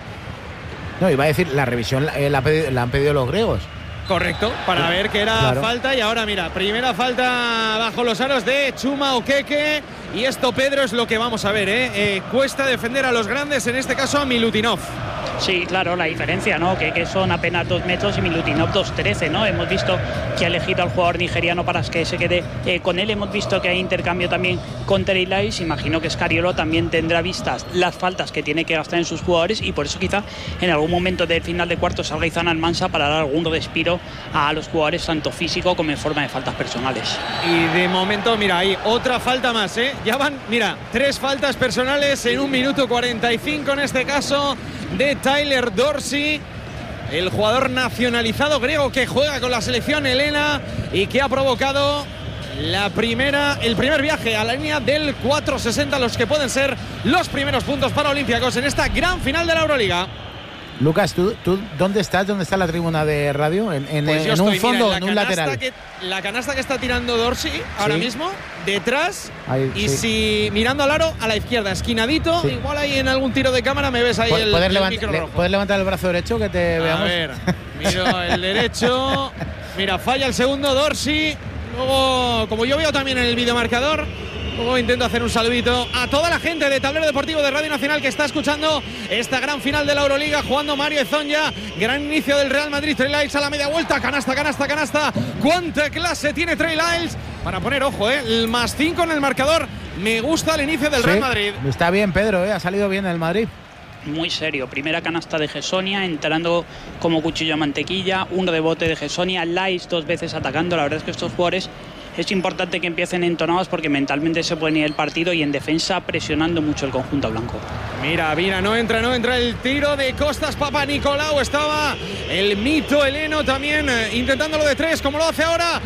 No, iba a decir, la revisión la, la, la han pedido los griegos. Correcto, para sí, ver que era claro. falta. Y ahora mira, primera falta bajo los aros de Chuma Okeke. Y esto, Pedro, es lo que vamos a ver, ¿eh? Eh, cuesta defender a los grandes, en este caso a Milutinov. Sí, claro, la diferencia, ¿no? Que, que son apenas dos metros y Milutinov dos trece, ¿no? Hemos visto que ha elegido al jugador nigeriano para que se quede eh, con él. Hemos visto que hay intercambio también con Trey Lyles. Imagino que Scariolo también tendrá vistas las faltas que tiene que gastar en sus jugadores y por eso quizá en algún momento del final de cuarto salga Izan Almansa para dar algún respiro a los jugadores, tanto físico como en forma de faltas personales. Y de momento, mira, hay otra falta más, ¿eh? Ya van, mira, tres faltas personales en un minuto cuarenta y cinco en este caso de Tyler Dorsey, el jugador nacionalizado griego que juega con la selección helena y que ha provocado la primera, el primer viaje a la línea del cuatro sesenta, los que pueden ser los primeros puntos para Olympiacos en esta gran final de la Euroliga. Lucas, ¿tú, tú dónde estás? ¿Dónde está la tribuna de radio? ¿En, en, pues en estoy, un fondo mira, o en un lateral? Que, la canasta que está tirando Dorsey ahora sí. mismo, detrás, ahí, y sí. si mirando al aro, a la izquierda, esquinadito, sí. Igual ahí en algún tiro de cámara me ves ahí el, ¿Puedes, el levant micro le, rojo. ¿Puedes levantar el brazo derecho que te a veamos? A ver, miro el derecho, mira, falla el segundo Dorsey, luego, como yo veo también en el videomarcador, luego intento hacer un saludito a toda la gente de Tablero Deportivo de Radio Nacional que está escuchando esta gran final de la Euroliga, jugando Mario Zonja. Gran inicio del Real Madrid. Trey Lyles a la media vuelta, canasta, canasta, canasta. ¿Cuánta clase tiene Trey Lyles para poner, ojo, eh, el más cinco en el marcador? Me gusta el inicio del sí, Real Madrid. Está bien, Pedro, eh, ha salido bien el Madrid. Muy serio, primera canasta de Hessonia, entrando como cuchillo a mantequilla, un rebote de Hessonia, Lyles dos veces atacando. La verdad es que estos jugadores es importante que empiecen entonados porque mentalmente se pueden ir el partido y en defensa presionando mucho el conjunto blanco. Mira, mira, no entra, no entra el tiro de Costas Papa Nicolau. Estaba el mito heleno también eh, intentándolo de tres, como lo hace ahora.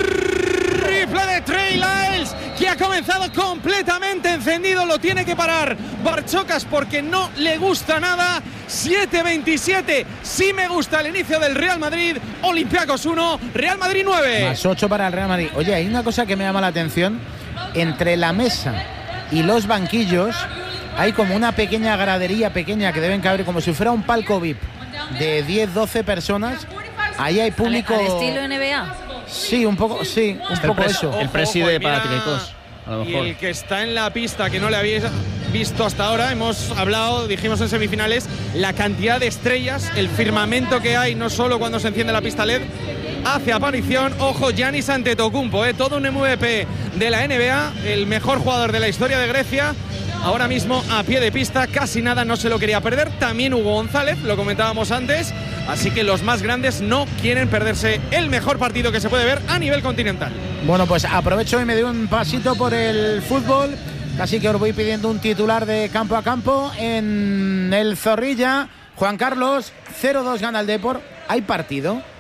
Triple de Trey Lyles, que ha comenzado completamente encendido, lo tiene que parar Barchocas porque no le gusta nada. siete veintisiete, sí me gusta el inicio del Real Madrid. Olympiacos uno, Real Madrid nueve. Más ocho para el Real Madrid. Oye, hay una cosa que me llama la atención. Entre la mesa y los banquillos hay como una pequeña gradería pequeña que deben caber como si fuera un palco V I P de diez, doce personas. Ahí hay público. ¿Al, al estilo N B A? Sí, un poco, sí, un Está poco el eso. El preside para Tilecos. Y el que está en la pista, que no le habéis visto hasta ahora, hemos hablado, dijimos en semifinales, la cantidad de estrellas, el firmamento que hay, no solo cuando se enciende la pista L E D, hace aparición, ojo, Giannis Antetokounmpo, ¿eh? Todo un M V P de la N B A, el mejor jugador de la historia de Grecia, ahora mismo a pie de pista, casi nada no se lo quería perder. También Hugo González, lo comentábamos antes, así que los más grandes no quieren perderse el mejor partido que se puede ver a nivel continental. Bueno, pues aprovecho y me doy un pasito por el fútbol. Así que os voy pidiendo un titular de campo a campo en el Zorrilla. Juan Carlos, cero dos gana el Depor. ¿Hay partido?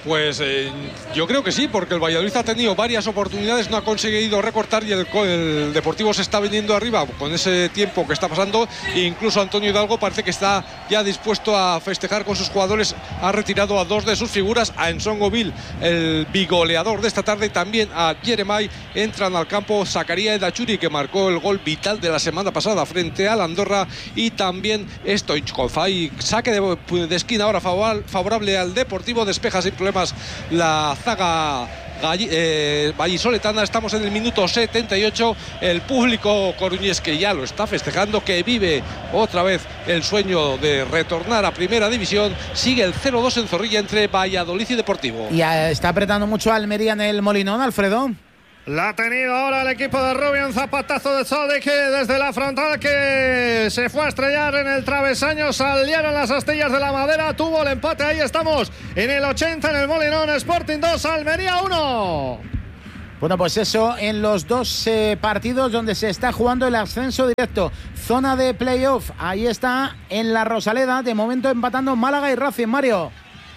Pues eh, yo creo que sí, porque el Valladolid ha tenido varias oportunidades, no ha conseguido recortar y el, el Deportivo se está viniendo arriba con ese tiempo que está pasando. E incluso Antonio Hidalgo parece que está ya dispuesto a festejar con sus jugadores. Ha retirado a dos de sus figuras, a Ensongoville, el bigoleador de esta tarde, y también a Jeremai. Entran al campo Zakaria Edachuri, que marcó el gol vital de la semana pasada frente al Andorra, y también Stoichkov. Hay saque de, de esquina ahora favorable al Deportivo, despeja sin problemas la zaga eh, vallisoletana. Estamos en el minuto setenta y ocho. El público coruñés, que ya lo está festejando, que vive otra vez el sueño de retornar a Primera División. Sigue el cero dos en Zorrilla entre Valladolid y Deportivo. Y eh, está apretando mucho Almería en el Molinón, Alfredo. La ha tenido ahora el equipo de Rubio, un zapatazo de Sadik desde la frontal que se fue a estrellar en el travesaño, salieron las astillas de la madera, tuvo el empate. Ahí estamos en el ochenta en el Molinón. Sporting dos, Almería uno. Bueno, pues eso, en los dos eh, partidos donde se está jugando el ascenso directo, zona de playoff, ahí está en la Rosaleda, de momento empatando Málaga y Racing, Mario.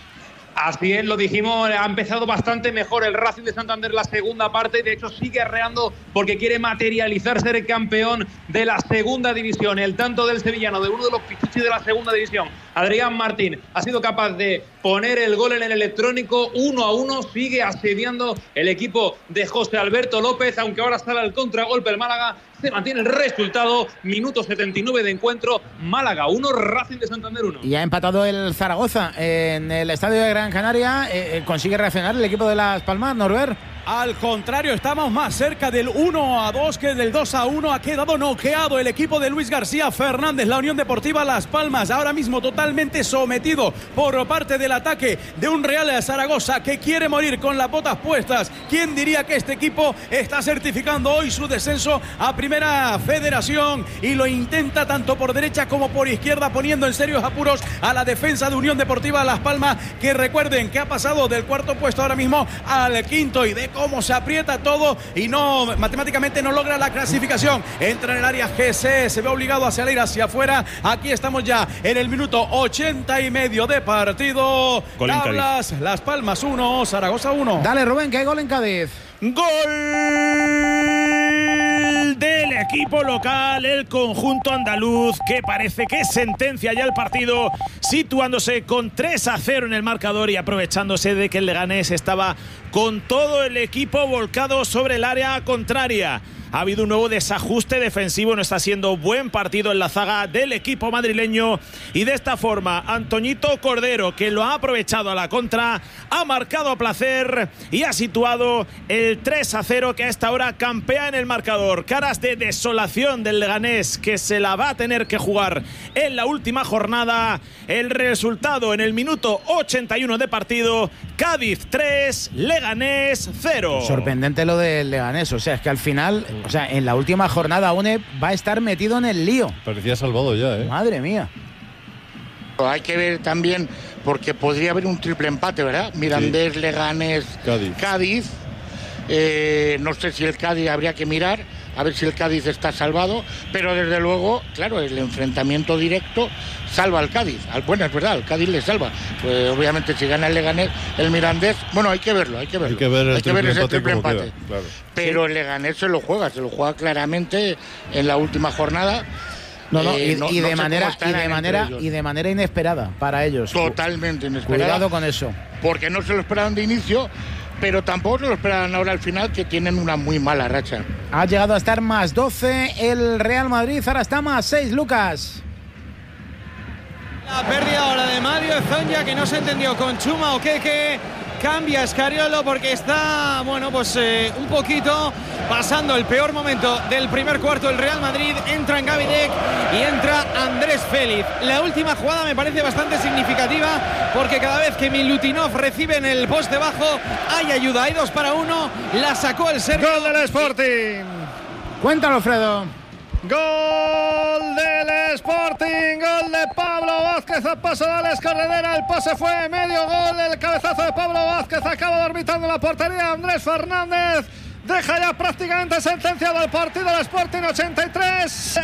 Así es, lo dijimos, ha empezado bastante mejor el Racing de Santander la segunda parte, de hecho sigue arreando porque quiere materializar ser el campeón de la segunda división. El tanto del sevillano, de uno de los pichichis de la segunda división, Adrián Martín, ha sido capaz de poner el gol en el electrónico. Uno a uno, sigue asediando el equipo de José Alberto López, aunque ahora sale al contragolpe el Málaga. Se mantiene el resultado, minuto setenta y nueve de encuentro, Málaga uno, Racing de Santander uno. Y ha empatado el Zaragoza en el estadio de Gran Canaria. Eh, ¿Consigue reaccionar el equipo de Las Palmas, Norbert? Al contrario, estamos más cerca del uno a dos que del dos a uno. Ha quedado noqueado el equipo de Luis García Fernández, la Unión Deportiva Las Palmas, ahora mismo totalmente sometido por parte del ataque de un Real de Zaragoza que quiere morir con las botas puestas. ¿Quién diría que este equipo está certificando hoy su descenso a Primera Federación? Y lo intenta tanto por derecha como por izquierda, poniendo en serios apuros a la defensa de Unión Deportiva Las Palmas, que recuerden que ha pasado del cuarto puesto ahora mismo al quinto, y de cómo se aprieta todo y no, matemáticamente no logra la clasificación. Entra en el área G C, se ve obligado a salir hacia afuera. Aquí estamos ya en el minuto ochenta y medio de partido. Gol en Tablas, Cádiz. Las Palmas uno, Zaragoza uno. Dale, Rubén, que hay gol en Cádiz. Gol del equipo local, el conjunto andaluz, que parece que sentencia ya el partido, situándose con tres a cero en el marcador y aprovechándose de que el Leganés estaba con todo el equipo volcado sobre el área contraria. Ha habido un nuevo desajuste defensivo, no está siendo buen partido en la zaga del equipo madrileño, y de esta forma Antoñito Cordero, que lo ha aprovechado a la contra, ha marcado a placer y ha situado el tres a cero, que a esta hora campea en el marcador. Caras de desolación del Leganés, que se la va a tener que jugar en la última jornada. El resultado en el minuto ochenta y uno de partido: Cádiz tres, Leganés cero. Sorprendente lo del Leganés, o sea, es que al final, o sea, en la última jornada UNE va a estar metido en el lío. Parecía salvado ya, ¿eh? Madre mía. Hay que ver también, porque podría haber un triple empate, ¿verdad? Mirandés, sí. Leganés, Cádiz. Cádiz. Eh, no sé si el Cádiz habría que mirar, a ver si el Cádiz está salvado, pero desde luego, claro, el enfrentamiento directo salva al Cádiz. Bueno, es verdad, el Cádiz le salva. Pues obviamente si gana el Leganés, el Mirandés, bueno, hay que verlo, hay que verlo. Hay que ver, el hay que ver ese triple empate. Queda, claro. Pero sí. El Leganés se lo juega, se lo juega claramente en la última jornada. No, no, y, eh, no, y de no manera y de manera y de manera inesperada para ellos. Totalmente inesperada. Cuidado con eso. Porque no se lo esperaban de inicio, pero tampoco se lo esperaban ahora al final, que tienen una muy mala racha. Ha llegado a estar más doce el Real Madrid, ahora está más seis, Lucas. La pérdida ahora de Mario Zonja, que no se entendió con Chuma o Keke. Cambia Escariolo porque está, bueno, pues eh, un poquito pasando el peor momento del primer cuarto el Real Madrid. Entra en Gavidec y entra Andrés Félix. La última jugada me parece bastante significativa, porque cada vez que Milutinov recibe en el poste bajo hay ayuda, hay dos para uno. La sacó el Sergio. Gol del Sporting. Cuéntalo, Alfredo. Gol del Sporting, gol de Pablo Vázquez a paso de Alex Corredera, el pase fue medio gol, el cabezazo de Pablo Vázquez acaba orbitando la portería. Andrés Fernández deja ya prácticamente sentenciado el partido del Sporting. Ochenta y tres en el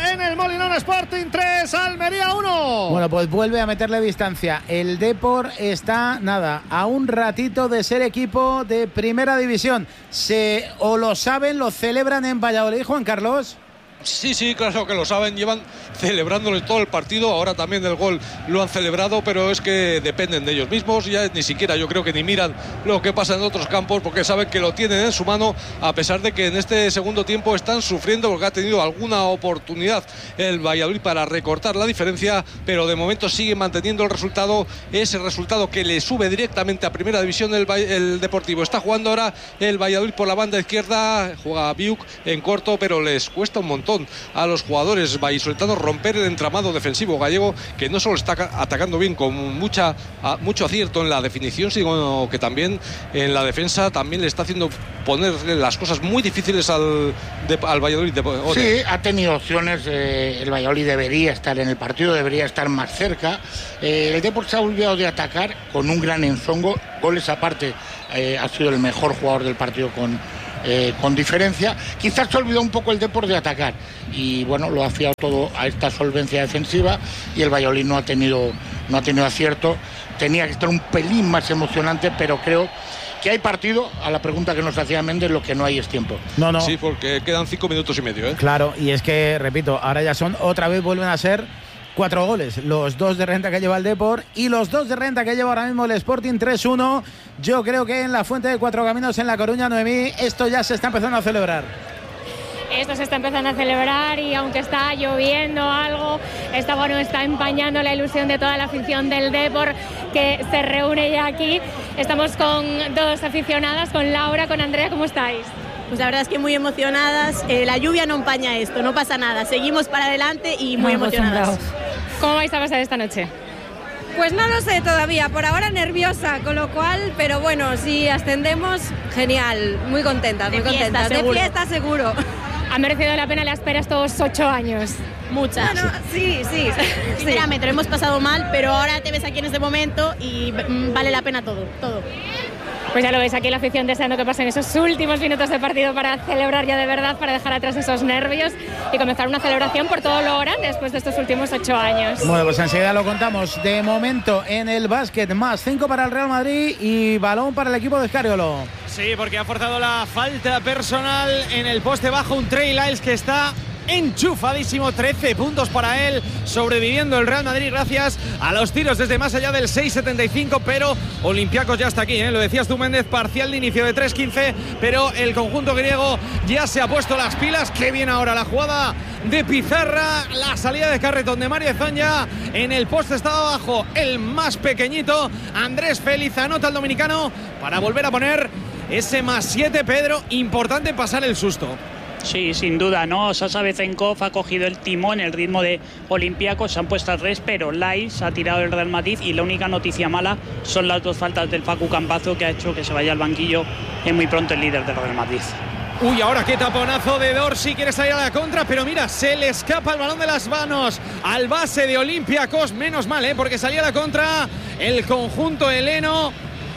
Molinón Sporting tres, Almería uno. Bueno, pues vuelve a meterle distancia. El Depor está, nada, a un ratito de ser equipo de primera división. Se, o lo saben, lo celebran en Valladolid, Juan Carlos. Sí, sí, claro que lo saben, llevan celebrándole todo el partido, ahora también el gol lo han celebrado, pero es que dependen de ellos mismos, ya ni siquiera yo creo que ni miran lo que pasa en otros campos porque saben que lo tienen en su mano, a pesar de que en este segundo tiempo están sufriendo porque ha tenido alguna oportunidad el Valladolid para recortar la diferencia, pero de momento sigue manteniendo el resultado, ese resultado que le sube directamente a primera división el, el Deportivo. Está jugando ahora el Valladolid por la banda izquierda, juega Biuk en corto, pero les cuesta un montón a los jugadores vallisoletanos romper el entramado defensivo gallego, que no solo está atacando bien con mucha, mucho acierto en la definición, sino que también en la defensa también le está haciendo poner las cosas muy difíciles al, de, al Valladolid. De, sí, ha tenido opciones, eh, el Valladolid debería estar en el partido, debería estar más cerca. Eh, el Depor se ha olvidado de atacar con un gran ensongo, goles aparte, eh, ha sido el mejor jugador del partido con Eh, con diferencia. Quizás se olvidó un poco el Depor de atacar y bueno, lo ha fiado todo a esta solvencia defensiva y el Valladolid no ha tenido no ha tenido acierto. Tenía que estar un pelín más emocionante, pero creo que hay partido. A la pregunta que nos hacía Méndez, lo que no hay es tiempo. No, no. Sí, porque quedan cinco minutos y medio, ¿eh? Claro, y es que, repito, ahora ya son, otra vez vuelven a ser cuatro goles, los dos de renta que lleva el Depor y los dos de renta que lleva ahora mismo el Sporting, tres uno. Yo creo que en la Fuente de Cuatro Caminos en La Coruña, Noemí, esto ya se está empezando a celebrar. Esto se está empezando a celebrar y aunque está lloviendo algo, está, bueno, está empañando la ilusión de toda la afición del Depor que se reúne ya aquí. Estamos con dos aficionadas, con Laura, con Andrea. ¿Cómo estáis? Pues la verdad es que muy emocionadas. Eh, la lluvia no empaña esto, no pasa nada. Seguimos para adelante y muy emocionadas. ¿Cómo vais a pasar esta noche? Pues no lo sé todavía, por ahora nerviosa, con lo cual, pero bueno, si ascendemos, genial, muy contentas, muy contentas. De fiesta seguro. ¿Ha merecido la pena la espera estos ocho años? Muchas. Bueno, sí, sí. Sinceramente, lo hemos pasado mal, pero ahora te ves aquí en este momento y vale la pena todo, todo. Pues ya lo veis, aquí la afición deseando que pasen esos últimos minutos de partido para celebrar ya de verdad, para dejar atrás esos nervios y comenzar una celebración por todo lo grande después de estos últimos ocho años. Bueno, pues enseguida lo contamos. De momento en el básquet, más cinco para el Real Madrid y balón para el equipo de Escariolo. Sí, porque ha forzado la falta personal en el poste bajo, un Trey Lyles que está enchufadísimo, trece puntos para él, sobreviviendo el Real Madrid gracias a los tiros desde más allá del seis setenta y cinco, pero Olympiacos ya está aquí, ¿eh? Lo decías tú, Méndez, parcial de inicio de tres quince, pero el conjunto griego ya se ha puesto las pilas. Qué bien ahora la jugada de Pizarra, la salida de carretón de Mario Zonja, en el poste estaba abajo el más pequeñito, Andrés Félix, anota el dominicano para volver a poner ese más siete. Pedro, importante pasar el susto. Sí, sin duda, ¿no? Sasa Bezenkov ha cogido el timón, el ritmo de Olympiacos, se han puesto al revés, pero Lyles ha tirado el Real Madrid y la única noticia mala son las dos faltas del Facu Campazo, que ha hecho que se vaya al banquillo en muy pronto el líder del Real Madrid. Uy, ahora qué taponazo de Dorsey, quiere salir a la contra, pero mira, se le escapa el balón de las manos al base de Olympiacos, menos mal, ¿eh? Porque salía a la contra el conjunto heleno.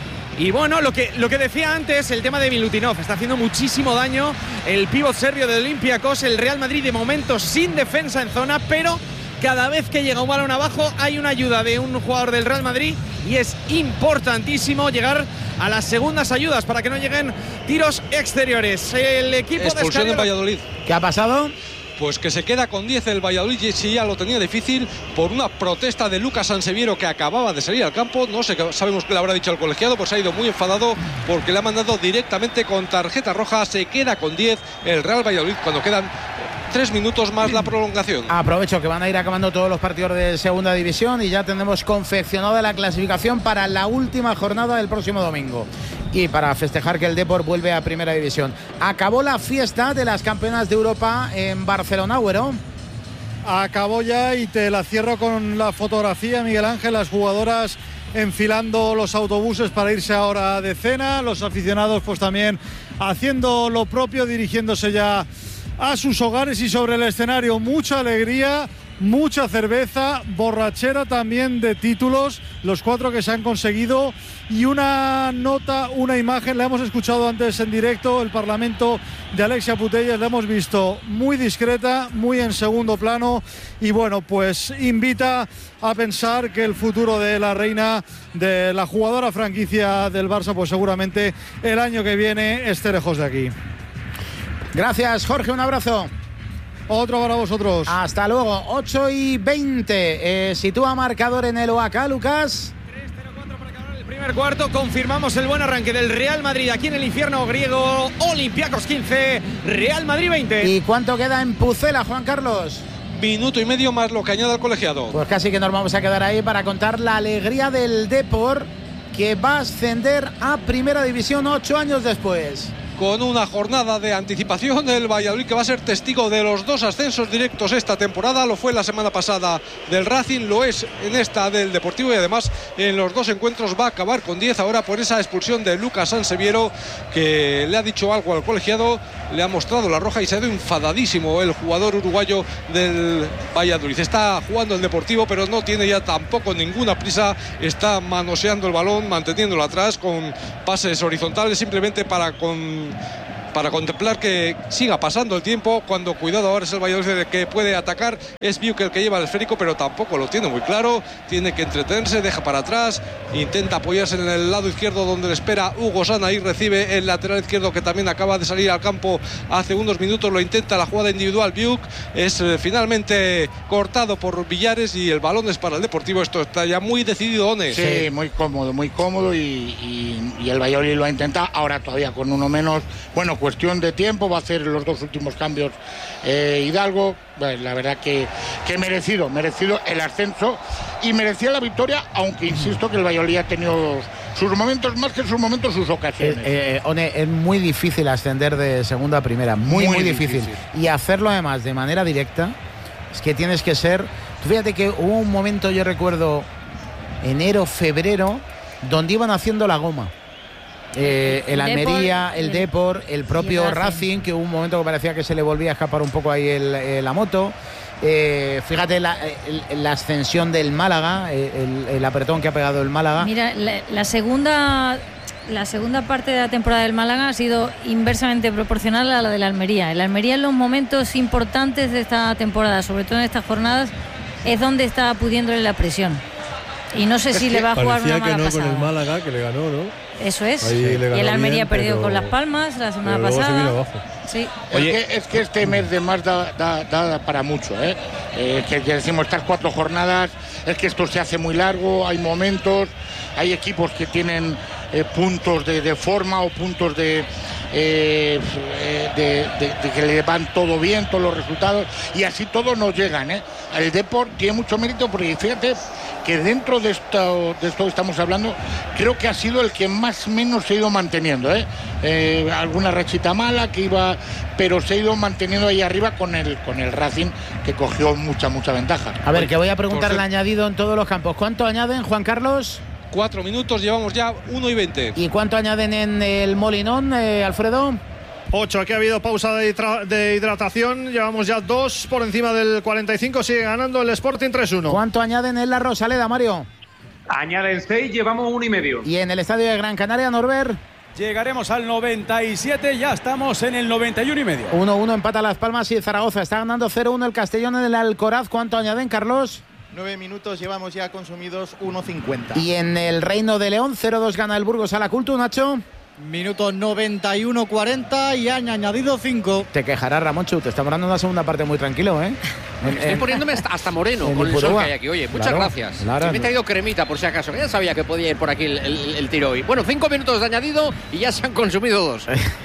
Y bueno, lo que, lo que decía antes, el tema de Milutinov, está haciendo muchísimo daño el pívot serbio de Olympiacos. El Real Madrid de momento sin defensa en zona, pero cada vez que llega un balón abajo hay una ayuda de un jugador del Real Madrid y es importantísimo llegar a las segundas ayudas para que no lleguen tiros exteriores. El equipo expulsión de en Valladolid. ¿Qué ha pasado? Pues que se queda con diez el Valladolid, y si ya lo tenía difícil por una protesta de Lucas Sanseviero que acababa de salir al campo. No sé, sabemos qué le habrá dicho al colegiado, pues ha ido muy enfadado porque le ha mandado directamente con tarjeta roja. Se queda con diez el Real Valladolid cuando quedan tres minutos más la prolongación. Aprovecho que van a ir acabando todos los partidos de segunda división y ya tenemos confeccionada la clasificación para la última jornada del próximo domingo. Y para festejar que el Depor vuelve a primera división. Acabó la fiesta de las campeonas de Europa en Barcelona, Güero. Acabó ya y te la cierro con la fotografía, Miguel Ángel, las jugadoras enfilando los autobuses para irse ahora de cena, los aficionados pues también haciendo lo propio, dirigiéndose ya a sus hogares, y sobre el escenario mucha alegría mucha cerveza, borrachera también de títulos, los cuatro que se han conseguido, y una nota, una imagen, la hemos escuchado antes en directo, el Parlamento de Alexia Putellas, la hemos visto muy discreta, muy en segundo plano, y bueno, pues invita a pensar que el futuro de la reina, de la jugadora franquicia del Barça, pues seguramente el año que viene esté lejos de aquí. Gracias, Jorge, un abrazo. Otro para vosotros. Hasta luego. ocho y veinte. Eh, sitúa marcador en el O A K, Lucas. Primer cuarto, confirmamos el buen arranque del Real Madrid aquí en el infierno griego. Olympiacos quince, Real Madrid veinte. ¿Y cuánto queda en Pucela, Juan Carlos? Minuto y medio más lo que añade el colegiado. Pues casi que nos vamos a quedar ahí para contar la alegría del Depor, que va a ascender a Primera División ocho años después. Con una jornada de anticipación, el Valladolid, que va a ser testigo de los dos ascensos directos esta temporada. Lo fue la semana pasada del Racing, lo es en esta del Deportivo, y además en los dos encuentros va a acabar con diez ahora por esa expulsión de Lucas Sanseviero, que le ha dicho algo al colegiado, le ha mostrado la roja y se ha ido enfadadísimo el jugador uruguayo del Valladolid. Está jugando el Deportivo, pero no tiene ya tampoco ninguna prisa, está manoseando el balón, manteniéndolo atrás con pases horizontales, simplemente para con para contemplar que siga pasando el tiempo, cuando cuidado ahora es el Valladolid de que puede atacar. Es Biuk el que lleva el esférico, pero tampoco lo tiene muy claro, tiene que entretenerse, deja para atrás, intenta apoyarse en el lado izquierdo donde le espera Hugo Sana, y recibe el lateral izquierdo que también acaba de salir al campo hace unos minutos, lo intenta la jugada individual Biuk, es eh, finalmente cortado por Villares y el balón es para el Deportivo. Esto está ya muy decidido, One. Sí, muy cómodo, muy cómodo, y, y, y el Valladolid lo ha intentado, ahora todavía con uno menos. Bueno, cuestión de tiempo, va a hacer los dos últimos cambios eh, Hidalgo. Bueno, la verdad que, que merecido, merecido el ascenso y merecía la victoria, aunque insisto que el Valladolid ha tenido sus momentos, más que sus momentos, sus ocasiones. Eh, eh, One, es muy difícil ascender de segunda a primera, muy, muy, muy difícil. difícil. Y hacerlo además de manera directa, es que tienes que ser... Fíjate que hubo un momento, yo recuerdo, enero, febrero, donde iban haciendo la goma. Eh, el Almería, el Depor, el propio Racing. Racing, que hubo un momento que parecía que se le volvía a escapar un poco ahí el, el, la moto. Eh, fíjate la, el, la ascensión del Málaga, el, el apretón que ha pegado el Málaga. Mira, la, la segunda la segunda parte de la temporada del Málaga ha sido inversamente proporcional a la del Almería. El Almería en los momentos importantes de esta temporada, sobre todo en estas jornadas, es donde está pudiéndole la presión. Y no sé es si le va a jugar una mala que no pasada. Con el Málaga, que le ganó, ¿no? Eso es. Y el Almería bien, perdió pero, con Las Palmas la semana luego pasada. Se vino abajo. Sí. Oye, es que, es que este mes de marzo da, da, da para mucho, ¿eh? Eh, que, que decimos estas cuatro jornadas, es que esto se hace muy largo, hay momentos, hay equipos que tienen eh, puntos de, de forma o puntos de, eh, de, de, de que le van todo bien, todos los resultados, y así todos nos llegan, ¿eh? El Depor tiene mucho mérito porque fíjate que dentro de esto, de esto que estamos hablando, creo que ha sido el que más o menos se ha ido manteniendo, ¿eh? Eh, alguna rachita mala que iba, pero se ha ido manteniendo ahí arriba con el, con el Racing, que cogió mucha, mucha ventaja. A ver, que voy a preguntar el añadido en todos los campos. ¿Cuánto añaden, Juan Carlos? Cuatro minutos, llevamos ya uno y veinte. ¿Y cuánto añaden en el Molinón, eh, Alfredo? ocho, aquí ha habido pausa de, de hidratación, llevamos ya dos por encima del cuarenta y cinco, sigue ganando el Sporting tres uno. ¿Cuánto añaden en la Rosaleda, Mario? Añaden seis, llevamos uno y medio. ¿Y en el estadio de Gran Canaria, Norbert? Llegaremos al noventa y siete, ya estamos en el noventa y uno y medio. uno uno empata Las Palmas y Zaragoza, está ganando cero uno el Castellón en el Alcoraz. ¿Cuánto añaden, Carlos? Nueve minutos, llevamos ya consumidos uno cincuenta. ¿Y en el Reino de León, cero dos gana el Burgos a la Cultu, Nacho? Minuto noventa y uno cuarenta y han añadido cinco. Te quejarás, Ramonchu, te estamos dando una segunda parte muy tranquilo, ¿eh? Estoy poniéndome hasta, hasta moreno con el sol que hay aquí. Oye, muchas claro, gracias. Claro. Me he traído cremita por si acaso, que ya sabía que podía ir por aquí el, el, el tiro hoy. Bueno, cinco minutos de añadido y ya se han consumido dos.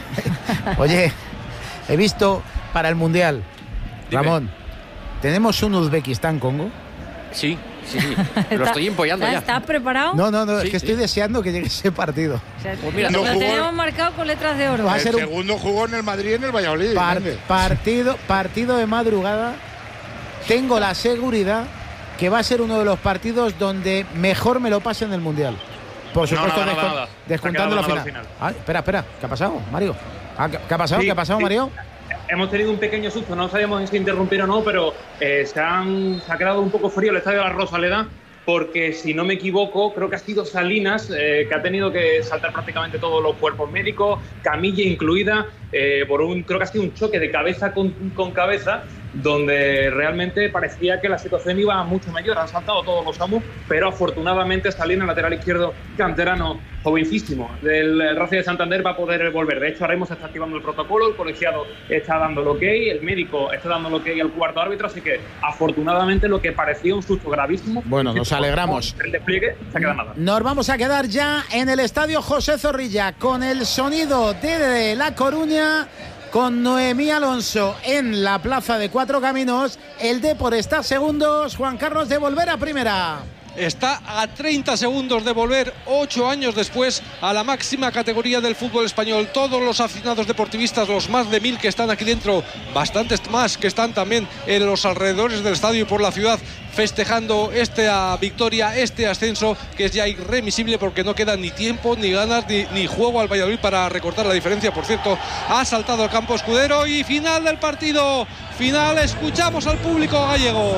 Oye, he visto para el Mundial, Dime. Ramón, ¿tenemos un Uzbekistán-Congo? Sí. Sí, sí, lo estoy empollando ya. ¿Estás preparado? No, no, no, sí, es que sí. estoy deseando que llegue ese partido. O sea, pues mira, lo jugó... tenemos marcado con letras de oro. Va a ser el un... segundo jugó en el Madrid y en el Valladolid. Par partido, partido de madrugada. Tengo la seguridad que va a ser uno de los partidos donde mejor me lo pase en el Mundial. Por supuesto, no, no, descont no, no. descontando la final. final. Ah, espera, espera, ¿qué ha pasado, Mario? Ah, ¿qué, ¿Qué ha pasado? Sí, ¿Qué ha pasado, sí. Mario? hemos tenido un pequeño susto, no sabíamos si interrumpir o no, pero eh, se, han, se ha quedado un poco frío el estadio de la Rosaleda, porque si no me equivoco, creo que ha sido Salinas eh, que ha tenido que saltar prácticamente todos los cuerpos médicos, camilla incluida, eh, por un, creo que ha sido un choque de cabeza con, con cabeza, donde realmente parecía que la situación iba mucho mayor. Han saltado todos los amos, pero afortunadamente Salinas, lateral izquierdo canterano, jovencísimo, del Racing de Santander, va a poder volver. De hecho, ahora mismo se está activando el protocolo, el colegiado está dando el ok, el médico está dando el ok al cuarto árbitro, así que afortunadamente lo que parecía un susto gravísimo. Bueno, nos alegramos. El despliegue se queda nada. Nos vamos a quedar ya en el estadio José Zorrilla con el sonido de La Coruña, con Noemí Alonso en la plaza de Cuatro Caminos. El Depor está a segundos, Juan Carlos, de volver a primera. Está a treinta segundos de volver, ocho años después, a la máxima categoría del fútbol español. Todos los aficionados deportivistas, los más de mil que están aquí dentro, bastantes más que están también en los alrededores del estadio y por la ciudad, festejando esta victoria, este ascenso, que es ya irremisible porque no queda ni tiempo, ni ganas, ni, ni juego al Valladolid para recortar la diferencia. Por cierto, ha saltado al campo Escudero y final del partido. Final, escuchamos al público gallego.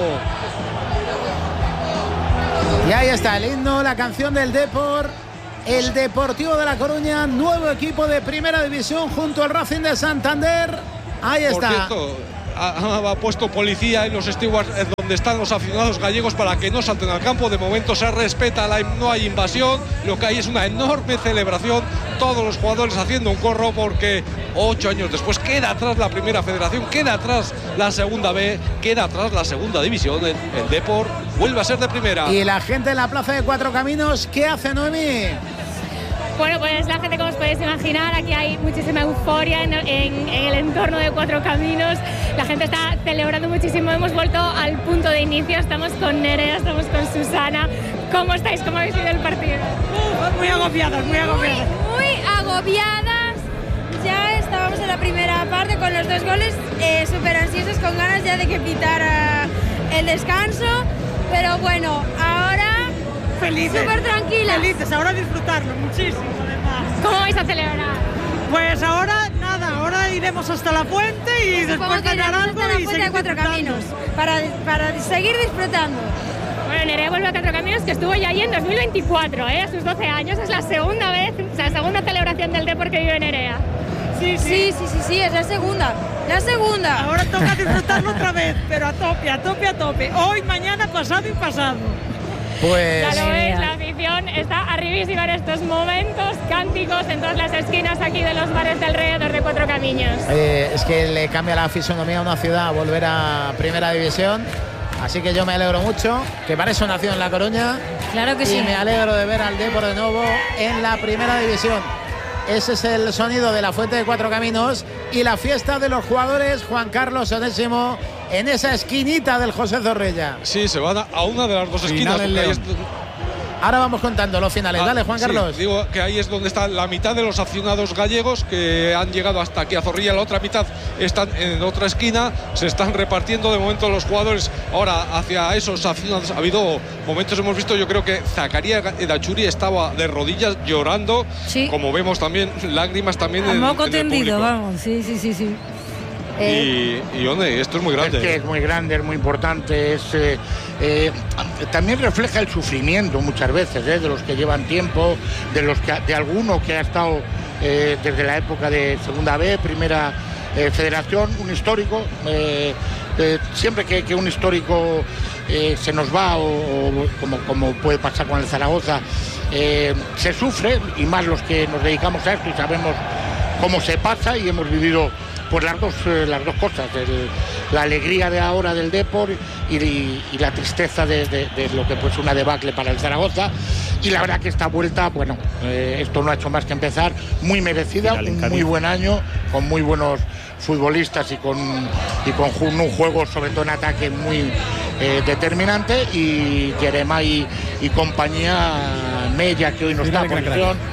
Y ahí está el himno, la canción del Depor, el Deportivo de La Coruña, nuevo equipo de Primera División junto al Racing de Santander. Ahí está. Por cierto, ha, ha puesto policía en los stewards donde están los aficionados gallegos para que no salten al campo. De momento se respeta, la, no hay invasión, lo que hay es una enorme celebración, todos los jugadores haciendo un corro porque ocho años después queda atrás la Primera Federación, queda atrás la Segunda B, queda atrás la Segunda División. El, el Depor vuelve a ser de primera. Y la gente en la plaza de Cuatro Caminos, ¿qué hace, Noemí? Bueno, pues la gente, como os podéis imaginar, aquí hay muchísima euforia en, en, en el entorno de Cuatro Caminos. La gente está celebrando muchísimo. Hemos vuelto al punto de inicio. Estamos con Nerea, estamos con Susana. ¿Cómo estáis? ¿Cómo habéis vivido el partido? Uh, muy agobiadas, muy agobiadas. Muy, muy agobiadas. Ya estábamos en la primera parte con los dos goles, eh, súper ansiosos, con ganas ya de que pitara el descanso. Pero bueno, ahora felices, súper tranquilas. Felices, ahora disfrutarlo muchísimo además. ¿Cómo vais a celebrar? Pues ahora nada, ahora iremos hasta la fuente y Supongo después ganar algo hasta la y fuente de Cuatro Caminos para, para seguir disfrutando. Bueno, Nerea vuelve a Cuatro Caminos, que estuvo ya ahí en dos mil veinticuatro, ¿eh? A sus doce años. Es la segunda vez, o sea, la segunda celebración del Depor que vive Nerea. Sí, sí, sí, sí, sí, es la segunda. La segunda. Ahora toca disfrutarlo otra vez, pero a tope, a tope, a tope. Hoy, mañana, pasado y pasado. Pues ya lo ves, la afición está arribísima en estos momentos, cánticos en todas las esquinas aquí de los bares de alrededor de Cuatro Caminos. Eh, es que le cambia la fisonomía a una ciudad volver a Primera División. Así que yo me alegro mucho, que para eso nació en La Coruña. Claro que y sí. Y me alegro de ver al Depor de nuevo en la Primera División. Ese es el sonido de la Fuente de Cuatro Caminos y la fiesta de los jugadores, Juan Carlos Onésimo, en esa esquinita del José Zorrilla. Sí, se van a una de las dos esquinas. Ahora vamos contando los finales. Ah, Dale, Juan sí, Carlos. Digo que ahí es donde está la mitad de los aficionados gallegos que han llegado hasta aquí a Zorrilla. La otra mitad están en otra esquina. Se están repartiendo de momento los jugadores ahora hacia esos aficionados. Ha habido momentos, hemos visto, yo creo que Zacarías Edachuri estaba de rodillas llorando. Sí. Como vemos también, lágrimas también A en, moco en el tendido, público. vamos. Sí, sí, sí, sí. Eh, y, y One, esto es muy grande. Es que es muy grande, es muy importante. Es, eh, eh, también refleja el sufrimiento muchas veces, eh, de los que llevan tiempo, de los que de alguno que ha estado eh, desde la época de Segunda B, Primera eh, Federación, un histórico. Eh, eh, siempre que, que un histórico eh, se nos va, o, o como, como puede pasar con el Zaragoza, eh, se sufre, y más los que nos dedicamos a esto y sabemos cómo se pasa, y hemos vivido pues las dos, eh, las dos cosas, el, la alegría de ahora del Depor y, y, y la tristeza de, de, de lo que pues una debacle para el Zaragoza. Y la verdad que esta vuelta, bueno, eh, esto no ha hecho más que empezar, muy merecida, un muy buen año, con muy buenos futbolistas y con, y con un juego sobre todo en ataque muy eh, determinante, y Jeremá y, y compañía, Mella, que hoy no está por lesión,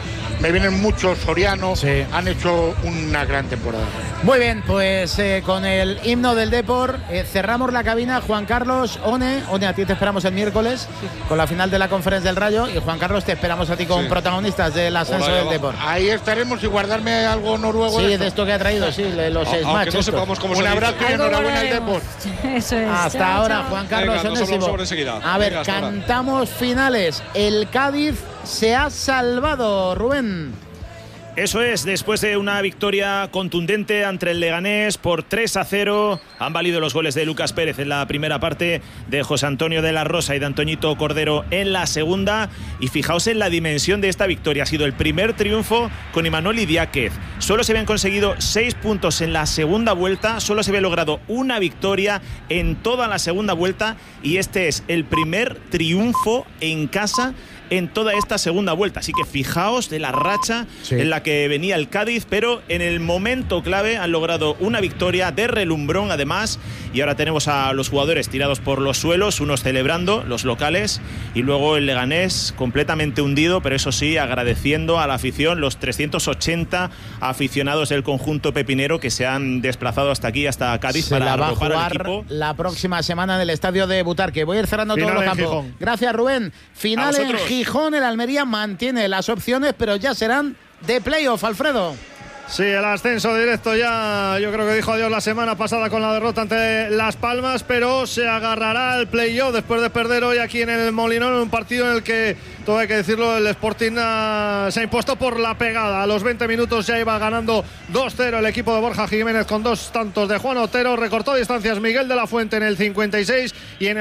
me vienen muchos sorianos, sí. Han hecho una gran temporada. Muy bien, pues eh, con el himno del Depor eh, cerramos la cabina. Juan Carlos, One, One, a ti te esperamos el miércoles sí. con la final de la Conferencia del Rayo, y Juan Carlos te esperamos a ti con sí. protagonistas del ascenso Hola, del Depor. Ahí estaremos, y guardarme algo noruego. Sí, de esto, esto, de esto que ha traído, sí, de los seis matches. No sepamos cómo un abrazo y enhorabuena al Depor. Eso es. Hasta chao, ahora, chao. Juan Carlos Onésimo. A ver, Venga, cantamos ahora. Finales. El Cádiz se ha salvado, Rubén. Eso es, después de una victoria contundente ante el Leganés por tres a cero, han valido los goles de Lucas Pérez en la primera parte, de José Antonio de la Rosa y de Antoñito Cordero en la segunda. Y fijaos en la dimensión de esta victoria, ha sido el primer triunfo con Imanol Idiáquez. Solo se habían conseguido seis puntos en la segunda vuelta, solo se había logrado una victoria en toda la segunda vuelta, y este es el primer triunfo en casa en toda esta segunda vuelta. Así que fijaos de la racha sí. en la que venía el Cádiz, pero en el momento clave han logrado una victoria de relumbrón además, y ahora tenemos a los jugadores tirados por los suelos, unos celebrando, los locales, y luego el Leganés completamente hundido, pero eso sí, agradeciendo a la afición, los trescientos ochenta aficionados del conjunto pepinero que se han desplazado hasta aquí, hasta Cádiz, se para la va a arropar jugar al equipo. La próxima semana en el estadio de Butarque. Voy a ir cerrando Final todos los campos. Gracias, Rubén. Final en Gijón, el Almería mantiene las opciones, pero ya serán de playoff, Alfredo. Sí, el ascenso directo ya, yo creo que dijo adiós la semana pasada con la derrota ante Las Palmas, pero se agarrará al playoff después de perder hoy aquí en el Molinón, en un partido en el que, todo hay que decirlo, el Sporting uh, se ha impuesto por la pegada. A los veinte minutos ya iba ganando dos cero el equipo de Borja Jiménez con dos tantos de Juan Otero. Recortó distancias Miguel de la Fuente en el cincuenta y seis, y en el